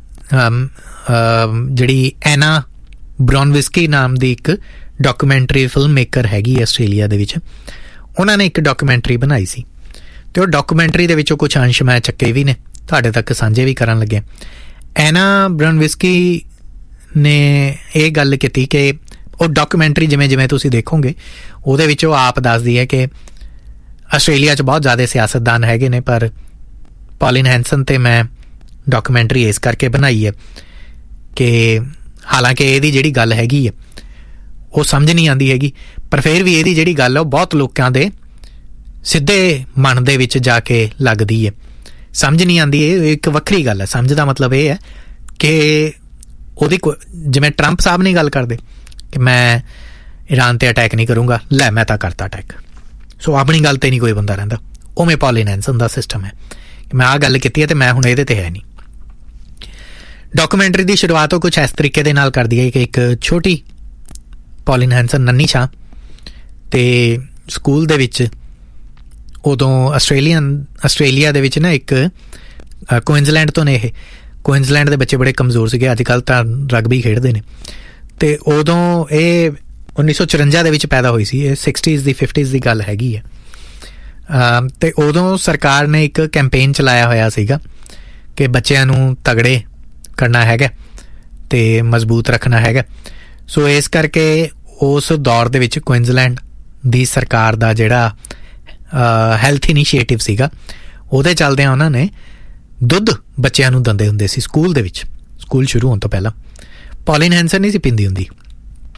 ਜਿਹੜੀ ਐਨਾ ਬ੍ਰੌਨਵਿਸਕੀ ਨਾਮ ਦੀ ਇੱਕ ਡਾਕੂਮੈਂਟਰੀ ਫਿਲਮ ਮੇਕਰ ਹੈਗੀ ਆਸਟ੍ਰੇਲੀਆ ਦੇ ਵਿੱਚ, ਉਹਨਾਂ ਨੇ ਇੱਕ ਡਾਕੂਮੈਂਟਰੀ ਬਣਾਈ ਸੀ, ਤੇ ਉਹ ਡਾਕੂਮੈਂਟਰੀ ਦੇ ਵਿੱਚੋਂ ਕੁਛ ਅੰਸ਼ ਮੈਂ ਚੱਕੇ ਵੀ ਨੇ, ਤੁਹਾਡੇ ਤੱਕ ਸਾਂਝੇ ਵੀ ਕਰਨ ਲੱਗੇ। ਐਨਾ ਬ੍ਰੌਨਵਿਸਕੀ ਨੇ ਇਹ ਗੱਲ ਕੀਤੀ ਕਿ ਉਹ ਡਾਕੂਮੈਂਟਰੀ ਜਿਵੇਂ ਜਿਵੇਂ ਤੁਸੀਂ ਦੇਖੋਗੇ ਉਹਦੇ ਵਿੱਚ ਉਹ ਆਪ ਦੱਸਦੀ ਹੈ ਕਿ ਆਸਟ੍ਰੇਲੀਆ 'ਚ ਬਹੁਤ ਜ਼ਿਆਦਾ ਸਿਆਸਤਦਾਨ ਹੈਗੇ ਨੇ, ਪਰ ਪੌਲਿਨ ਹੈਂਸਨ ਤੇ ਮੈਂ ਡਾਕੂਮੈਂਟਰੀ ਇਸ ਕਰਕੇ ਬਣਾਈ ਹੈ ਕਿ ਹਾਲਾਂਕਿ ਇਹਦੀ ਜਿਹੜੀ ਗੱਲ ਹੈਗੀ ਹੈ ਉਹ ਸਮਝ ਨਹੀਂ ਆਉਂਦੀ ਹੈਗੀ, ਪਰ ਫਿਰ ਵੀ ਇਹਦੀ ਜਿਹੜੀ ਗੱਲ ਹੈ ਉਹ ਬਹੁਤ ਲੋਕਾਂ ਦੇ ਸਿੱਧੇ ਮਨ ਦੇ ਵਿੱਚ ਜਾ ਕੇ ਲੱਗਦੀ ਹੈ। ਸਮਝ ਨਹੀਂ ਆਉਂਦੀ, ਇਹ ਇੱਕ ਵੱਖਰੀ ਗੱਲ ਹੈ। ਸਮਝ ਦਾ ਮਤਲਬ ਇਹ ਹੈ ਕਿ ਉਹਦੀ ਜਿਵੇਂ ਟਰੰਪ ਸਾਹਿਬ ਨਹੀਂ ਗੱਲ ਕਰਦੇ ਕਿ ਮੈਂ ਈਰਾਨ 'ਤੇ ਅਟੈਕ ਨਹੀਂ ਕਰੂੰਗਾ, ਲੈ ਮੈਂ ਤਾਂ ਕਰਤਾ ਅਟੈਕ, ਸੋ ਆਪਣੀ ਗੱਲ 'ਤੇ ਨਹੀਂ ਕੋਈ ਬੰਦਾ ਰਹਿੰਦਾ। ਉਵੇਂ ਪੌਲਿਨ ਹੈਂਸਨ ਦਾ ਸਿਸਟਮ ਹੈ ਕਿ ਮੈਂ ਆਹ ਗੱਲ ਕੀਤੀ ਹੈ ਤੇ ਮੈਂ ਹੁਣ ਇਹਦੇ 'ਤੇ ਹੈ ਨਹੀਂ। ਡਾਕੂਮੈਂਟਰੀ ਦੀ ਸ਼ੁਰੂਆਤ ਉਹ ਕੁਛ ਇਸ ਤਰੀਕੇ ਦੇ ਨਾਲ ਕਰਦੀ ਹੈ ਕਿ ਇੱਕ ਛੋਟੀ ਪੌਲਿਨ ਹੈਂਸਨ ਨੰਨੀ ਛਾਂ ਤੇ ਸਕੂਲ ਦੇ ਵਿੱਚ, ਉਦੋਂ ਆਸਟ੍ਰੇਲੀਆ ਦੇ ਵਿੱਚ ਨਾ ਇੱਕ ਕੁਇਨਜ਼ਲੈਂਡ ਤੋਂ ਨੇ, ਇਹ ਕੁਇਨਜ਼ਲੈਂਡ ਦੇ ਬੱਚੇ ਬੜੇ ਕਮਜ਼ੋਰ ਸੀਗੇ, ਅੱਜ ਕੱਲ੍ਹ ਤਾਂ ਰਗਬੀ ਖੇਡਦੇ ਨੇ, ਤੇ ਉਦੋਂ ਇਹ 1954 ਦੇ ਵਿੱਚ ਪੈਦਾ ਹੋਈ ਸੀ, ਇਹ 60s ਦੀ 50s ਦੀ ਗੱਲ ਹੈਗੀ ਹੈ। ਤੇ ਉਦੋਂ ਸਰਕਾਰ ਨੇ ਇੱਕ ਕੈਂਪੇਨ ਚਲਾਇਆ ਹੋਇਆ ਸੀਗਾ ਕਿ ਬੱਚਿਆਂ ਨੂੰ ਤਗੜੇ ਕਰਨਾ ਹੈਗਾ ਤੇ ਮਜ਼ਬੂਤ ਰੱਖਣਾ ਹੈਗਾ। ਸੋ ਇਸ ਕਰਕੇ ਉਸ ਦੌਰ ਦੇ ਵਿੱਚ ਕੁਇਨਜ਼ਲੈਂਡ ਦੀ ਸਰਕਾਰ ਦਾ ਜਿਹੜਾ ਹੈਲਥ ਇਨੀਸ਼ੀਏਟਿਵ ਸੀਗਾ, ਉਹਦੇ ਚੱਲਦਿਆਂ ਉਹਨਾਂ ਨੇ ਦੁੱਧ ਬੱਚਿਆਂ ਨੂੰ ਦਿੰਦੇ ਹੁੰਦੇ ਸੀ ਸਕੂਲ ਦੇ ਵਿੱਚ, ਸਕੂਲ ਸ਼ੁਰੂ ਹੋਣ ਤੋਂ ਪਹਿਲਾਂ। ਪੌਲਿਨ ਹੈਂਸਨ ਨਹੀਂ ਸੀ ਪੀਂਦੀ ਹੁੰਦੀ,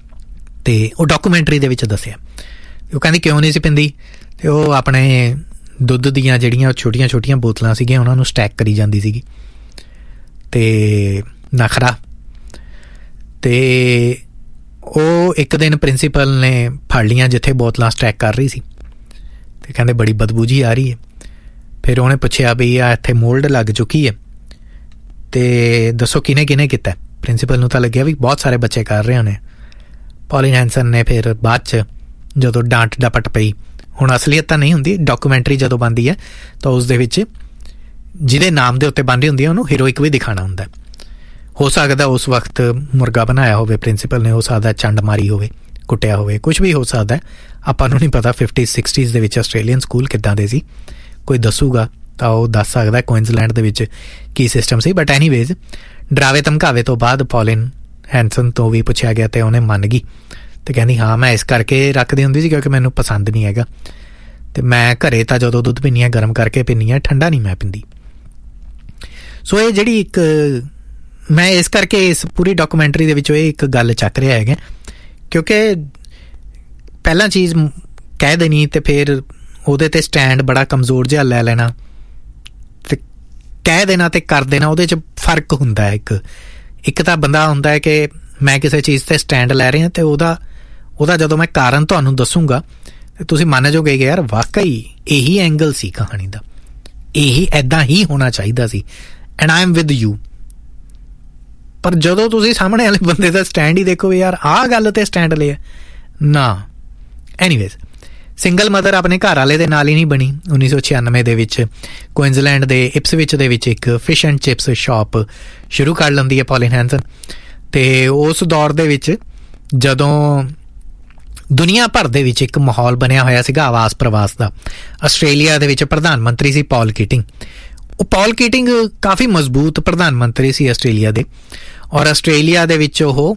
ਤੇ ਉਹ ਡਾਕੂਮੈਂਟਰੀ ਦੇ ਵਿੱਚ ਦੱਸਿਆ। ਉਹ ਕਹਿੰਦੀ ਕਿਉਂ ਨਹੀਂ ਸੀ ਪੀਂਦੀ, ਤੇ ਉਹ ਆਪਣੇ ਦੁੱਧ ਦੀਆਂ ਜਿਹੜੀਆਂ ਛੋਟੀਆਂ ਬੋਤਲਾਂ ਸੀਗੀਆਂ ਉਹਨਾਂ ਨੂੰ ਸਟੈਕ ਕਰੀ ਜਾਂਦੀ ਸੀਗੀ ਅਤੇ ਨਖਰਾ। ਅਤੇ ਉਹ ਇੱਕ ਦਿਨ ਪ੍ਰਿੰਸੀਪਲ ਨੇ ਫੜ ਲਈਆਂ ਜਿੱਥੇ ਬੋਤਲਾਂ ਸਟੈਕ ਕਰ ਰਹੀ ਸੀ ਅਤੇ ਕਹਿੰਦੇ ਬੜੀ ਬਦਬੂ ਜਿਹੀ ਆ ਰਹੀ ਹੈ। ਫਿਰ ਉਹਨੇ ਪੁੱਛਿਆ ਵੀ ਆ ਇੱਥੇ ਮੋਲਡ ਲੱਗ ਚੁੱਕੀ ਹੈ ਅਤੇ ਦੱਸੋ ਕਿਹਨੇ ਕੀਤਾ। ਪ੍ਰਿੰਸੀਪਲ ਨੂੰ ਤਾਂ ਲੱਗਿਆ ਵੀ ਬਹੁਤ ਸਾਰੇ ਬੱਚੇ ਕਰ ਰਹੇ ਹੋਣੇ। ਪੌਲਿਨ ਹੈਂਸਨ ਨੇ ਫਿਰ ਬਾਅਦ 'ਚ ਜਦੋਂ ਡਾਂਟ ਡਪਟ ਪਈ, ਹੁਣ ਅਸਲੀਅਤ ਤਾਂ ਨਹੀਂ ਹੁੰਦੀ, ਡਾਕੂਮੈਂਟਰੀ ਜਦੋਂ ਬਣਦੀ ਹੈ ਤਾਂ ਉਸ ਦੇ ਵਿੱਚ ਜਿਹਦੇ ਨਾਮ ਦੇ ਉੱਤੇ ਬਣਦੀ ਹੁੰਦੀ ਹੈ ਉਹਨੂੰ ਹੀਰੋਇਕ ਵੀ ਦਿਖਾਉਣਾ ਹੁੰਦਾ। ਹੋ ਸਕਦਾ ਉਸ ਵਕਤ ਮੁਰਗਾ ਬਣਾਇਆ ਹੋਵੇ ਪ੍ਰਿੰਸੀਪਲ ਨੇ, ਹੋ ਸਕਦਾ ਚੰਡ ਮਾਰੀ ਹੋਵੇ, ਕੁੱਟਿਆ ਹੋਵੇ, ਕੁਛ ਵੀ ਹੋ ਸਕਦਾ, ਆਪਾਂ ਨੂੰ ਨਹੀਂ ਪਤਾ 50-60s ਦੇ ਵਿੱਚ ਆਸਟ੍ਰੇਲੀਅਨ ਸਕੂਲ ਕਿੱਦਾਂ ਦੇ ਸੀ। ਕੋਈ ਦੱਸੂਗਾ ਤਾਂ ਉਹ ਦੱਸ ਸਕਦਾ ਕੁਇਨਜ਼ਲੈਂਡ ਦੇ ਵਿੱਚ ਕੀ ਸਿਸਟਮ ਸੀ। ਬਟ ਐਨੀਵੇਜ਼ ਡਰਾਵੇ ਧਮਕਾਵੇ ਤੋਂ ਬਾਅਦ ਪੌਲਿਨ ਹੈਂਸਨ ਤੋਂ ਵੀ ਪੁੱਛਿਆ ਗਿਆ ਅਤੇ ਉਹਨੇ ਮੰਨ ਗਈ ਅਤੇ ਕਹਿੰਦੀ ਹਾਂ ਮੈਂ ਇਸ ਕਰਕੇ ਰੱਖਦੀ ਹੁੰਦੀ ਸੀ ਕਿਉਂਕਿ ਮੈਨੂੰ ਪਸੰਦ ਨਹੀਂ ਹੈਗਾ ਅਤੇ ਮੈਂ ਘਰੇ ਤਾਂ ਜਦੋਂ ਦੁੱਧ ਪੀਂਦੀ ਹਾਂ ਗਰਮ ਕਰਕੇ ਪੀਂਦੀ ਹਾਂ, ਠੰਡਾ ਨਹੀਂ ਮੈਂ ਪੀਂਦੀ। ਸੋ ਇਹ ਜਿਹੜੀ ਇੱਕ ਮੈਂ ਇਸ ਕਰਕੇ ਇਸ ਪੂਰੀ ਡਾਕੂਮੈਂਟਰੀ ਦੇ ਵਿੱਚੋਂ ਇਹ ਇੱਕ ਗੱਲ ਚੱਕ ਰਿਹਾ ਹੈਗਾ ਕਿਉਂਕਿ ਪਹਿਲਾਂ ਚੀਜ਼ ਕਹਿ ਦੇਣੀ ਅਤੇ ਫਿਰ ਉਹਦੇ 'ਤੇ ਸਟੈਂਡ ਬੜਾ ਕਮਜ਼ੋਰ ਜਿਹਾ ਲੈ ਲੈਣਾ ਅਤੇ ਕਹਿ ਦੇਣਾ ਅਤੇ ਕਰ ਦੇਣਾ, ਉਹਦੇ 'ਚ ਫਰਕ ਹੁੰਦਾ ਹੈ। ਇੱਕ ਤਾਂ ਬੰਦਾ ਹੁੰਦਾ ਹੈ ਕਿ ਮੈਂ ਕਿਸੇ ਚੀਜ਼ 'ਤੇ ਸਟੈਂਡ ਲੈ ਰਿਹਾ ਅਤੇ ਉਹਦਾ ਜਦੋਂ ਮੈਂ ਕਾਰਨ ਤੁਹਾਨੂੰ ਦੱਸੂੰਗਾ ਅਤੇ ਤੁਸੀਂ ਮੰਨ ਜਾਓਗੇ ਕਿ ਯਾਰ ਵਾਕਈ ਇਹੀ ਐਂਗਲ ਸੀ ਕਹਾਣੀ ਦਾ, ਇਹੀ ਇੱਦਾਂ ਹੀ ਹੋਣਾ ਚਾਹੀਦਾ ਸੀ and I am with you. ਪਰ ਜਦੋਂ ਤੁਸੀਂ ਸਾਹਮਣੇ ਵਾਲੇ ਬੰਦੇ ਦਾ ਸਟੈਂਡ ਹੀ ਦੇਖੋ ਯਾਰ ਆਹ ਗੱਲ 'ਤੇ ਸਟੈਂਡ ਲਿਆ ਨਾ। ਐਨੀਵੇਜ਼ ਸਿੰਗਲ ਮਦਰ ਆਪਣੇ ਘਰ ਵਾਲੇ ਦੇ ਨਾਲ ਹੀ ਨਹੀਂ ਬਣੀ। 1996 ਦੇ ਵਿੱਚ ਕੁਇਨਜ਼ਲੈਂਡ ਦੇ ਇਪਸਵਿਚ ਦੇ ਵਿੱਚ ਇੱਕ ਫਿਸ਼ ਐਂਡ ਚਿਪਸ ਸ਼ਾਪ ਸ਼ੁਰੂ ਕਰ ਲੈਂਦੀ ਹੈ ਪੌਲਿਨ ਹੈਂਸਨ। ਅਤੇ ਉਸ ਦੌਰ ਦੇ ਵਿੱਚ ਜਦੋਂ ਦੁਨੀਆ ਭਰ ਦੇ ਵਿੱਚ ਇੱਕ ਮਾਹੌਲ ਬਣਿਆ ਹੋਇਆ ਸੀਗਾ ਆਵਾਸ ਪ੍ਰਵਾਸ ਦਾ, ਆਸਟ੍ਰੇਲੀਆ ਦੇ ਵਿੱਚ ਪ੍ਰਧਾਨ ਮੰਤਰੀ ਸੀ ਪੌਲ ਕੀਟਿੰਗ। ਉਹ ਪੌਲ ਕੀਟਿੰਗ ਕਾਫੀ ਮਜ਼ਬੂਤ ਪ੍ਰਧਾਨ ਮੰਤਰੀ ਸੀ ਆਸਟ੍ਰੇਲੀਆ ਦੇ, ਔਰ ਆਸਟ੍ਰੇਲੀਆ ਦੇ ਵਿੱਚ ਉਹ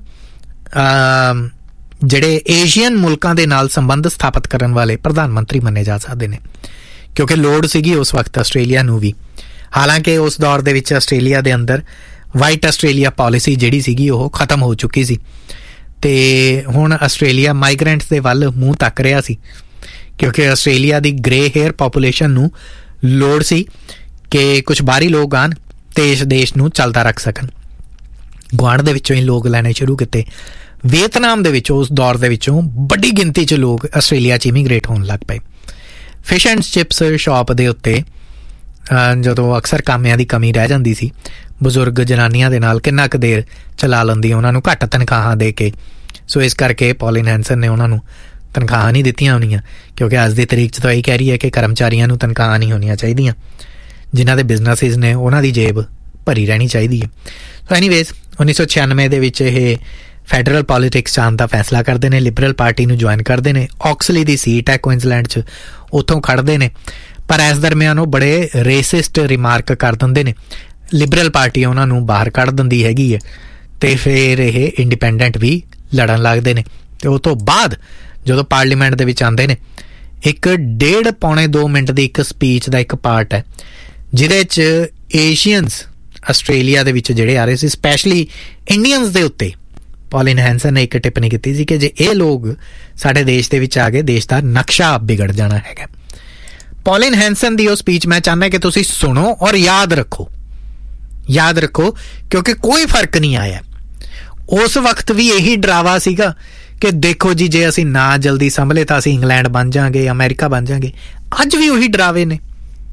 ਜਿਹੜੇ ਏਸ਼ੀਅਨ ਮੁਲਕਾਂ ਦੇ ਨਾਲ ਸੰਬੰਧ ਸਥਾਪਿਤ ਕਰਨ ਵਾਲੇ ਪ੍ਰਧਾਨ ਮੰਤਰੀ ਮੰਨੇ ਜਾ ਸਕਦੇ ਨੇ ਕਿਉਂਕਿ ਲੋੜ ਸੀਗੀ ਉਸ ਵਕਤ ਆਸਟ੍ਰੇਲੀਆ ਨੂੰ ਵੀ। ਹਾਲਾਂਕਿ ਉਸ ਦੌਰ ਦੇ ਵਿੱਚ ਆਸਟ੍ਰੇਲੀਆ ਦੇ ਅੰਦਰ ਵਾਈਟ ਆਸਟ੍ਰੇਲੀਆ ਪਾਲਿਸੀ ਜਿਹੜੀ ਸੀਗੀ ਉਹ ਖਤਮ ਹੋ ਚੁੱਕੀ ਸੀ ਅਤੇ ਹੁਣ ਆਸਟ੍ਰੇਲੀਆ ਮਾਈਗਰੈਂਟਸ ਦੇ ਵੱਲ ਮੂੰਹ ਤੱਕ ਰਿਹਾ ਸੀ ਕਿਉਂਕਿ ਆਸਟ੍ਰੇਲੀਆ ਦੀ ਗ੍ਰੇ ਹੇਅਰ ਪਾਪੂਲੇਸ਼ਨ ਨੂੰ ਲੋੜ ਸੀ ਕਿ ਕੁਛ ਬਾਹਰੀ ਲੋਕ ਆਉਣ ਅਤੇ ਇਸ ਦੇਸ਼ ਨੂੰ ਚੱਲਦਾ ਰੱਖ ਸਕਣ। ਗੁਆਂਢ ਦੇ ਵਿੱਚੋਂ ਹੀ ਲੋਕ ਲੈਣੇ ਸ਼ੁਰੂ ਕੀਤੇ। ਵੀਅਤਨਾਮ ਦੇ ਵਿੱਚ ਉਸ ਦੌਰ ਦੇ ਵਿੱਚੋਂ ਵੱਡੀ ਗਿਣਤੀ 'ਚ ਲੋਕ ਆਸਟ੍ਰੇਲੀਆ 'ਚ ਇਮੀਗ੍ਰੇਟ ਹੋਣ ਲੱਗ ਪਏ। ਫਿਸ਼ ਐਂਡ ਚਿਪਸ ਸ਼ਾਪ ਦੇ ਉੱਤੇ ਜਦੋਂ ਅਕਸਰ ਕਾਮਿਆਂ ਦੀ ਕਮੀ ਰਹਿ ਜਾਂਦੀ ਸੀ, ਬਜ਼ੁਰਗ ਜਨਾਨੀਆਂ ਦੇ ਨਾਲ ਕਿੰਨਾ ਕੁ ਦੇਰ ਚਲਾ ਲੈਂਦੀ, ਉਹਨਾਂ ਨੂੰ ਘੱਟ ਤਨਖਾਹਾਂ ਦੇ ਕੇ। ਸੋ ਇਸ ਕਰਕੇ ਪੌਲਿਨ ਹੈਂਸਨ ਨੇ ਉਹਨਾਂ ਨੂੰ ਤਨਖਾਹਾਂ ਨਹੀਂ ਦਿੱਤੀਆਂ ਹੋਣੀਆਂ ਕਿਉਂਕਿ ਅੱਜ ਦੀ ਤਰੀਕ 'ਚ ਤਾਂ ਇਹ ਕਹਿ ਰਹੀ ਹੈ ਕਿ ਕਰਮਚਾਰੀਆਂ ਨੂੰ ਤਨਖਾਹਾਂ ਨਹੀਂ ਹੋਣੀਆਂ ਚਾਹੀਦੀਆਂ, ਜਿਨ੍ਹਾਂ ਦੇ ਬਿਜ਼ਨਸਿਸ ਨੇ ਉਹਨਾਂ ਦੀ ਜੇਬ ਭਰੀ ਰਹਿਣੀ ਚਾਹੀਦੀ ਹੈ। ਸੋ ਐਨੀਵੇਜ਼ 1996 ਦੇ ਵਿੱਚ ਇਹ ਫੈਡਰਲ ਪੋਲੀਟਿਕਸ 'ਚ ਆਉਣ ਦਾ ਫੈਸਲਾ ਕਰਦੇ ਨੇ, ਲਿਬਰਲ ਪਾਰਟੀ ਨੂੰ ਜੁਆਇਨ ਕਰਦੇ ਨੇ। ਔਕਸਲੀ ਦੀ ਸੀਟ ਹੈ ਕੁਇਨਜ਼ਲੈਂਡ 'ਚ, ਉੱਥੋਂ ਖੜ੍ਹਦੇ ਨੇ। ਪਰ ਇਸ ਦਰਮਿਆਨ ਉਹ ਬੜੇ ਰੇਸਿਸਟ ਰਿਮਾਰਕ ਕਰ ਦਿੰਦੇ ਨੇ, ਲਿਬਰਲ ਪਾਰਟੀ ਉਹਨਾਂ ਨੂੰ ਬਾਹਰ ਕੱਢ ਦਿੰਦੀ ਹੈਗੀ ਹੈ ਅਤੇ ਫਿਰ ਇਹ ਇੰਡੀਪੈਂਡੈਂਟ ਵੀ ਲੜਨ ਲੱਗਦੇ ਨੇ। ਅਤੇ ਉਹ ਤੋਂ ਬਾਅਦ ਜਦੋਂ ਪਾਰਲੀਮੈਂਟ ਦੇ ਵਿੱਚ ਆਉਂਦੇ ਨੇ, ਇੱਕ 1.5-2 ਮਿੰਟ ਦੀ ਇੱਕ ਸਪੀਚ ਦਾ ਇੱਕ ਪਾਰਟ ਹੈ ਜਿਹਦੇ 'ਚ ਏਸ਼ੀਅਨਸ ਆਸਟ੍ਰੇਲੀਆ ਦੇ ਵਿੱਚ ਜਿਹੜੇ ਆ ਰਹੇ ਸੀ, ਸਪੈਸ਼ਲੀ ਇੰਡੀਅਨਸ ਦੇ ਉੱਤੇ ਪੌਲਿਨ ਹੈਂਸਨ ਨੇ ਇੱਕ ਟਿੱਪਣੀ ਕੀਤੀ ਸੀ ਕਿ ਜੇ ਇਹ ਲੋਕ ਸਾਡੇ ਦੇਸ਼ ਦੇ ਵਿੱਚ ਆ ਗਏ ਦੇਸ਼ ਦਾ ਨਕਸ਼ਾ ਵਿਗੜ ਜਾਣਾ ਹੈਗਾ। ਪੌਲਿਨ ਹੈਂਸਨ ਦੀ ਉਹ ਸਪੀਚ ਮੈਂ ਚਾਹੁੰਦਾ ਕਿ ਤੁਸੀਂ ਸੁਣੋ ਔਰ ਯਾਦ ਰੱਖੋ ਕਿਉਂਕਿ ਕੋਈ ਫਰਕ ਨਹੀਂ ਆਇਆ। ਉਸ ਵਕਤ ਵੀ ਇਹੀ ਡਰਾਵਾ ਸੀਗਾ ਕਿ ਦੇਖੋ ਜੀ ਜੇ ਅਸੀਂ ਨਾ ਜਲਦੀ ਸੰਭਲੇ ਤਾਂ ਅਸੀਂ ਇੰਗਲੈਂਡ ਬਣ ਜਾਵਾਂਗੇ, ਅਮਰੀਕਾ ਬਣ ਜਾਵਾਂਗੇ। ਅੱਜ ਵੀ ਉਹੀ ਡਰਾਵੇ ਨੇ।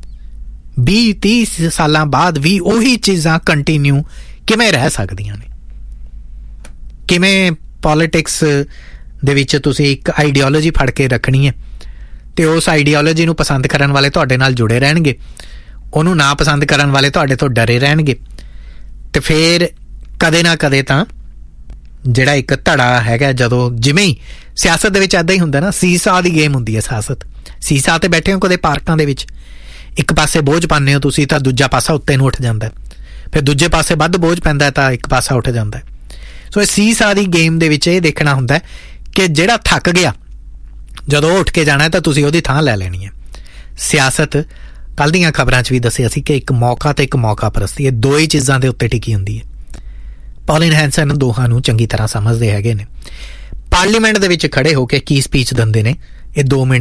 20-30 ਸਾਲਾਂ ਬਾਅਦ ਵੀ ਉਹੀ ਚੀਜ਼ਾਂ ਕੰਟੀਨਿਊ ਕਿਵੇਂ ਰਹਿ ਸਕਦੀਆਂ ਨੇ? ਕਿਵੇਂ ਪੋਲੀਟਿਕਸ ਦੇ ਵਿੱਚ ਤੁਸੀਂ ਇੱਕ ਆਈਡੀਓਲੋਜੀ ਫੜ ਕੇ ਰੱਖਣੀ ਹੈ ਅਤੇ ਉਸ ਆਈਡੀਓਲੋਜੀ ਨੂੰ ਪਸੰਦ ਕਰਨ ਵਾਲੇ ਤੁਹਾਡੇ ਨਾਲ ਜੁੜੇ ਰਹਿਣਗੇ, ਉਹਨੂੰ ਨਾ ਪਸੰਦ ਕਰਨ ਵਾਲੇ ਤੁਹਾਡੇ ਤੋਂ ਡਰੇ ਰਹਿਣਗੇ ਅਤੇ ਫਿਰ ਕਦੇ ਨਾ ਕਦੇ ਤਾਂ ਜਿਹੜਾ ਇੱਕ ਧੜਾ ਹੈਗਾ, ਜਦੋਂ ਜਿਵੇਂ ਹੀ ਸਿਆਸਤ ਦੇ ਵਿੱਚ ਇੱਦਾਂ ਹੀ ਹੁੰਦਾ ਨਾ, ਸੀਸਾ ਦੀ ਗੇਮ ਹੁੰਦੀ ਹੈ ਸਿਆਸਤ। ਸੀਸਾ 'ਤੇ ਬੈਠੇ ਹੋ ਕਦੇ ਪਾਰਕਾਂ ਦੇ ਵਿੱਚ, ਇੱਕ ਪਾਸੇ ਬੋਝ ਪਾਉਂਦੇ ਹੋ ਤੁਸੀਂ ਤਾਂ ਦੂਜਾ ਪਾਸਾ ਉੱਤੇ ਨੂੰ ਉੱਠ ਜਾਂਦਾ, ਫਿਰ ਦੂਜੇ ਪਾਸੇ ਵੱਧ ਬੋਝ ਪੈਂਦਾ ਤਾਂ ਇੱਕ ਪਾਸਾ ਉੱਠ ਜਾਂਦਾ। ਸੋ ਇਹ ਸੀਸਾ ਦੀ ਗੇਮ ਦੇ ਵਿੱਚ ਇਹ ਦੇਖਣਾ ਹੁੰਦਾ ਕਿ ਜਿਹੜਾ ਥੱਕ ਗਿਆ ਜਦੋਂ ਉੱਠ ਕੇ ਜਾਣਾ ਤਾਂ ਤੁਸੀਂ ਉਹਦੀ ਥਾਂ ਲੈ ਲੈਣੀ ਹੈ। ਸਿਆਸਤ ਕੱਲ੍ਹ ਦੀਆਂ ਖਬਰਾਂ 'ਚ ਵੀ ਦੱਸਿਆ ਸੀ ਕਿ ਇੱਕ ਮੌਕਾ ਤੇ ਇੱਕ ਮੌਕਾ ਪ੍ਰਸਤੀ, ਇਹ ਦੋ ਹੀ ਚੀਜ਼ਾਂ ਦੇ ਉੱਤੇ ਟਿਕੀ ਹੁੰਦੀ ਹੈ। ਪੌਲਿਨ ਹੈਂਸਨ ਦੋਹਾਂ ਨੂੰ ਚੰਗੀ ਤਰ੍ਹਾਂ ਸਮਝਦੇ ਹੈਗੇ ਨੇ। ਪਾਰਲੀਮੈਂਟ ਦੇ ਵਿੱਚ ਖੜੇ ਹੋ ਕੇ ਕੀ ਸਪੀਚ ਦਿੰਦੇ ਨੇ, ਇਹ 2 ਮਿੰਟ ਦੀ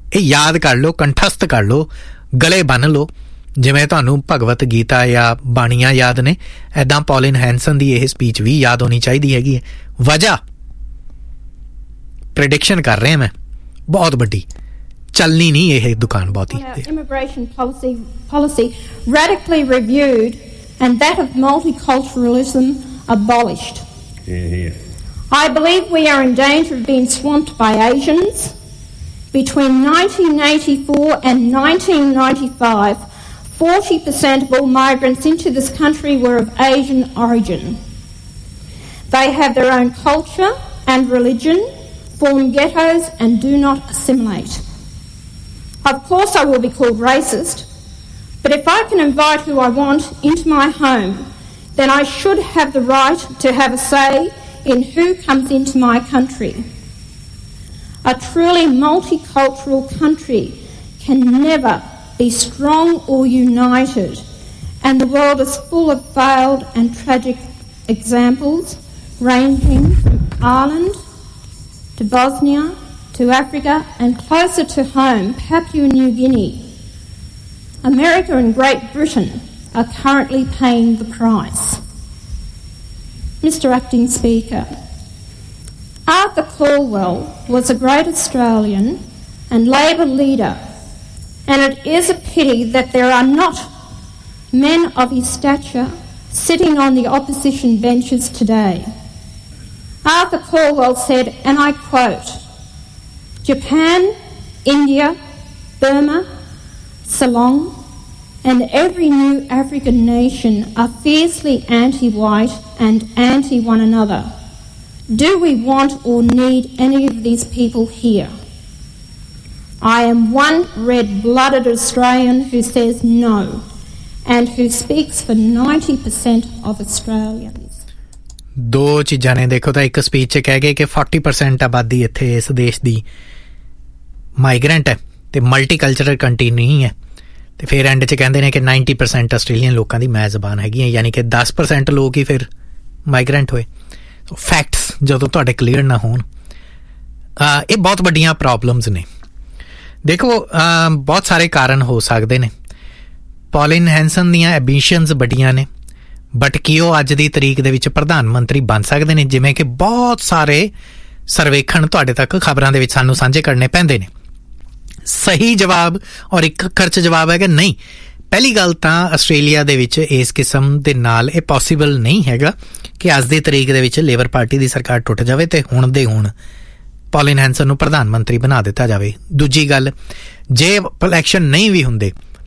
ਇਹ ਯਾਦ ਕਰ ਲਓ, ਕੰਠਸਥ ਕਰ ਲਓ, ਗਲੇ ਬੰਨ੍ਹ ਲਓ। ਜਿਵੇਂ ਤੁਹਾਨੂੰ ਭਗਵਤ ਗੀਤਾ ਜਾਂ ਬਾਣੀਆਂ ਯਾਦ ਨੇ, ਐਦਾਂ ਪੌਲਿਨ ਹੈਂਸਨ ਦੀ ਇਹ ਸਪੀਚ ਵੀ ਯਾਦ ਹੋਣੀ ਚਾਹੀਦੀ ਹੈਗੀ ਹੈ। ਵਜ੍ਹਾ ਪ੍ਰੈਡਿਕਸ਼ਨ ਕਰ ਰਿਹਾ ਮੈਂ ਬਹੁਤ ਵੱਡੀ, ਚੱਲਣੀ ਨਹੀਂ ਇਹ ਦੁਕਾਨ ਬਹੁਤੀ। Immigration policy radically reviewed and that of multiculturalism abolished. I believe we are in danger of being swamped by Asians. Between 1984 and 1995, 40% of all migrants into this country were of Asian origin. They have their own culture and religion, form ghettos and do not assimilate. Of course I will be called racist, but if I can invite who I want into my home, then I should have the right to have a say in who comes into my country. A truly multicultural country can never be strong or united, and the world is full of failed and tragic examples ranging from Ireland to Bosnia to Africa and closer to home, Papua New Guinea. America and Great Britain are currently paying the price. Mr. Acting Speaker, Arthur Calwell was a great Australian and Labor leader, and it is a pity that there are not men of his stature sitting on the opposition benches today. Arthur Calwell said, and I quote, "Japan, India, Burma, Ceylon, and every new African nation are fiercely anti-white and anti-one another. Do we want or need any of these people here? I am one red-blooded Australian who says no, and who speaks for 90% of Australians." ਦੋ ਚੀਜ਼ਾਂ ਨੇ ਦੇਖੋ ਤਾਂ ਇੱਕ speech 'ਚ ਕਹਿ ਗਏ ਕਿ 40% ਆਬਾਦੀ ਇੱਥੇ ਇਸ ਦੇਸ਼ ਦੀ ਮਾਈਗ੍ਰੈਂਟ ਹੈ ਤੇ ਮਲਟੀਕਲਚਰਲ ਕੰਟਰੀ ਨਹੀਂ ਹੈ, ਤੇ ਫਿਰ ਐਂਡ 'ਚ ਕਹਿੰਦੇ ਨੇ ਕਿ 90% ਆਸਟ੍ਰੇਲੀਅਨ ਲੋਕਾਂ ਦੀ ਮੈਂ ਜ਼ਬਾਨ ਹੈਗੀ ਹੈ, ਯਾਨੀ ਕਿ 10% ਲੋਕ ਹੀ ਫਿਰ ਮਾਈਗ੍ਰੈਂਟ ਹੋਏ। ਫੈਕਟਸ ਜਦੋਂ ਤੁਹਾਡੇ ਕਲੀਅਰ ਨਾ ਹੋਣ, ਇਹ ਬਹੁਤ ਵੱਡੀਆਂ ਪ੍ਰੋਬਲਮਸ ਨੇ। ਦੇਖੋ ਬਹੁਤ ਸਾਰੇ ਕਾਰਨ ਹੋ ਸਕਦੇ ਨੇ। ਪੌਲਿਨ ਹੈਂਸਨ ਦੀਆਂ ਐਂਬੀਸ਼ਨਸ ਵੱਡੀਆਂ ਨੇ, ਬਟ ਕੀ ਉਹ ਅੱਜ ਦੀ ਤਰੀਕ ਦੇ ਵਿੱਚ ਪ੍ਰਧਾਨ ਮੰਤਰੀ ਬਣ ਸਕਦੇ ਨੇ? ਜਿਵੇਂ ਕਿ ਬਹੁਤ ਸਾਰੇ ਸਰਵੇਖਣ ਤੁਹਾਡੇ ਤੱਕ ਖਬਰਾਂ ਦੇ ਵਿੱਚ ਸਾਨੂੰ ਸਾਂਝੇ ਕਰਨੇ ਪੈਂਦੇ ਨੇ। ਸਹੀ ਜਵਾਬ ਔਰ ਇੱਕ ਅੱਖਰ 'ਚ ਜਵਾਬ ਹੈਗਾ ਨਹੀਂ। ਪਹਿਲੀ ਗੱਲ ਤਾਂ ਆਸਟ੍ਰੇਲੀਆ ਦੇ ਵਿੱਚ ਇਸ ਕਿਸਮ ਦੇ ਨਾਲ ਇਹ ਪੋਸੀਬਲ ਨਹੀਂ ਹੈਗਾ ਕਿ ਅੱਜ ਦੀ ਤਰੀਕ ਦੇ ਵਿੱਚ ਲੇਬਰ ਪਾਰਟੀ ਦੀ ਸਰਕਾਰ ਟੁੱਟ ਜਾਵੇ ਤੇ ਹੁਣ ਦੇ ਹੁਣ ਪੌਲਿਨ ਹੈਂਸਨ ਨੂੰ ਪ੍ਰਧਾਨ ਮੰਤਰੀ ਬਣਾ ਦਿੱਤਾ ਜਾਵੇ। ਦੂਜੀ ਗੱਲ, ਜੇ ਇਲੈਕਸ਼ਨ ਨਹੀਂ ਵੀ ਹੁੰਦੇ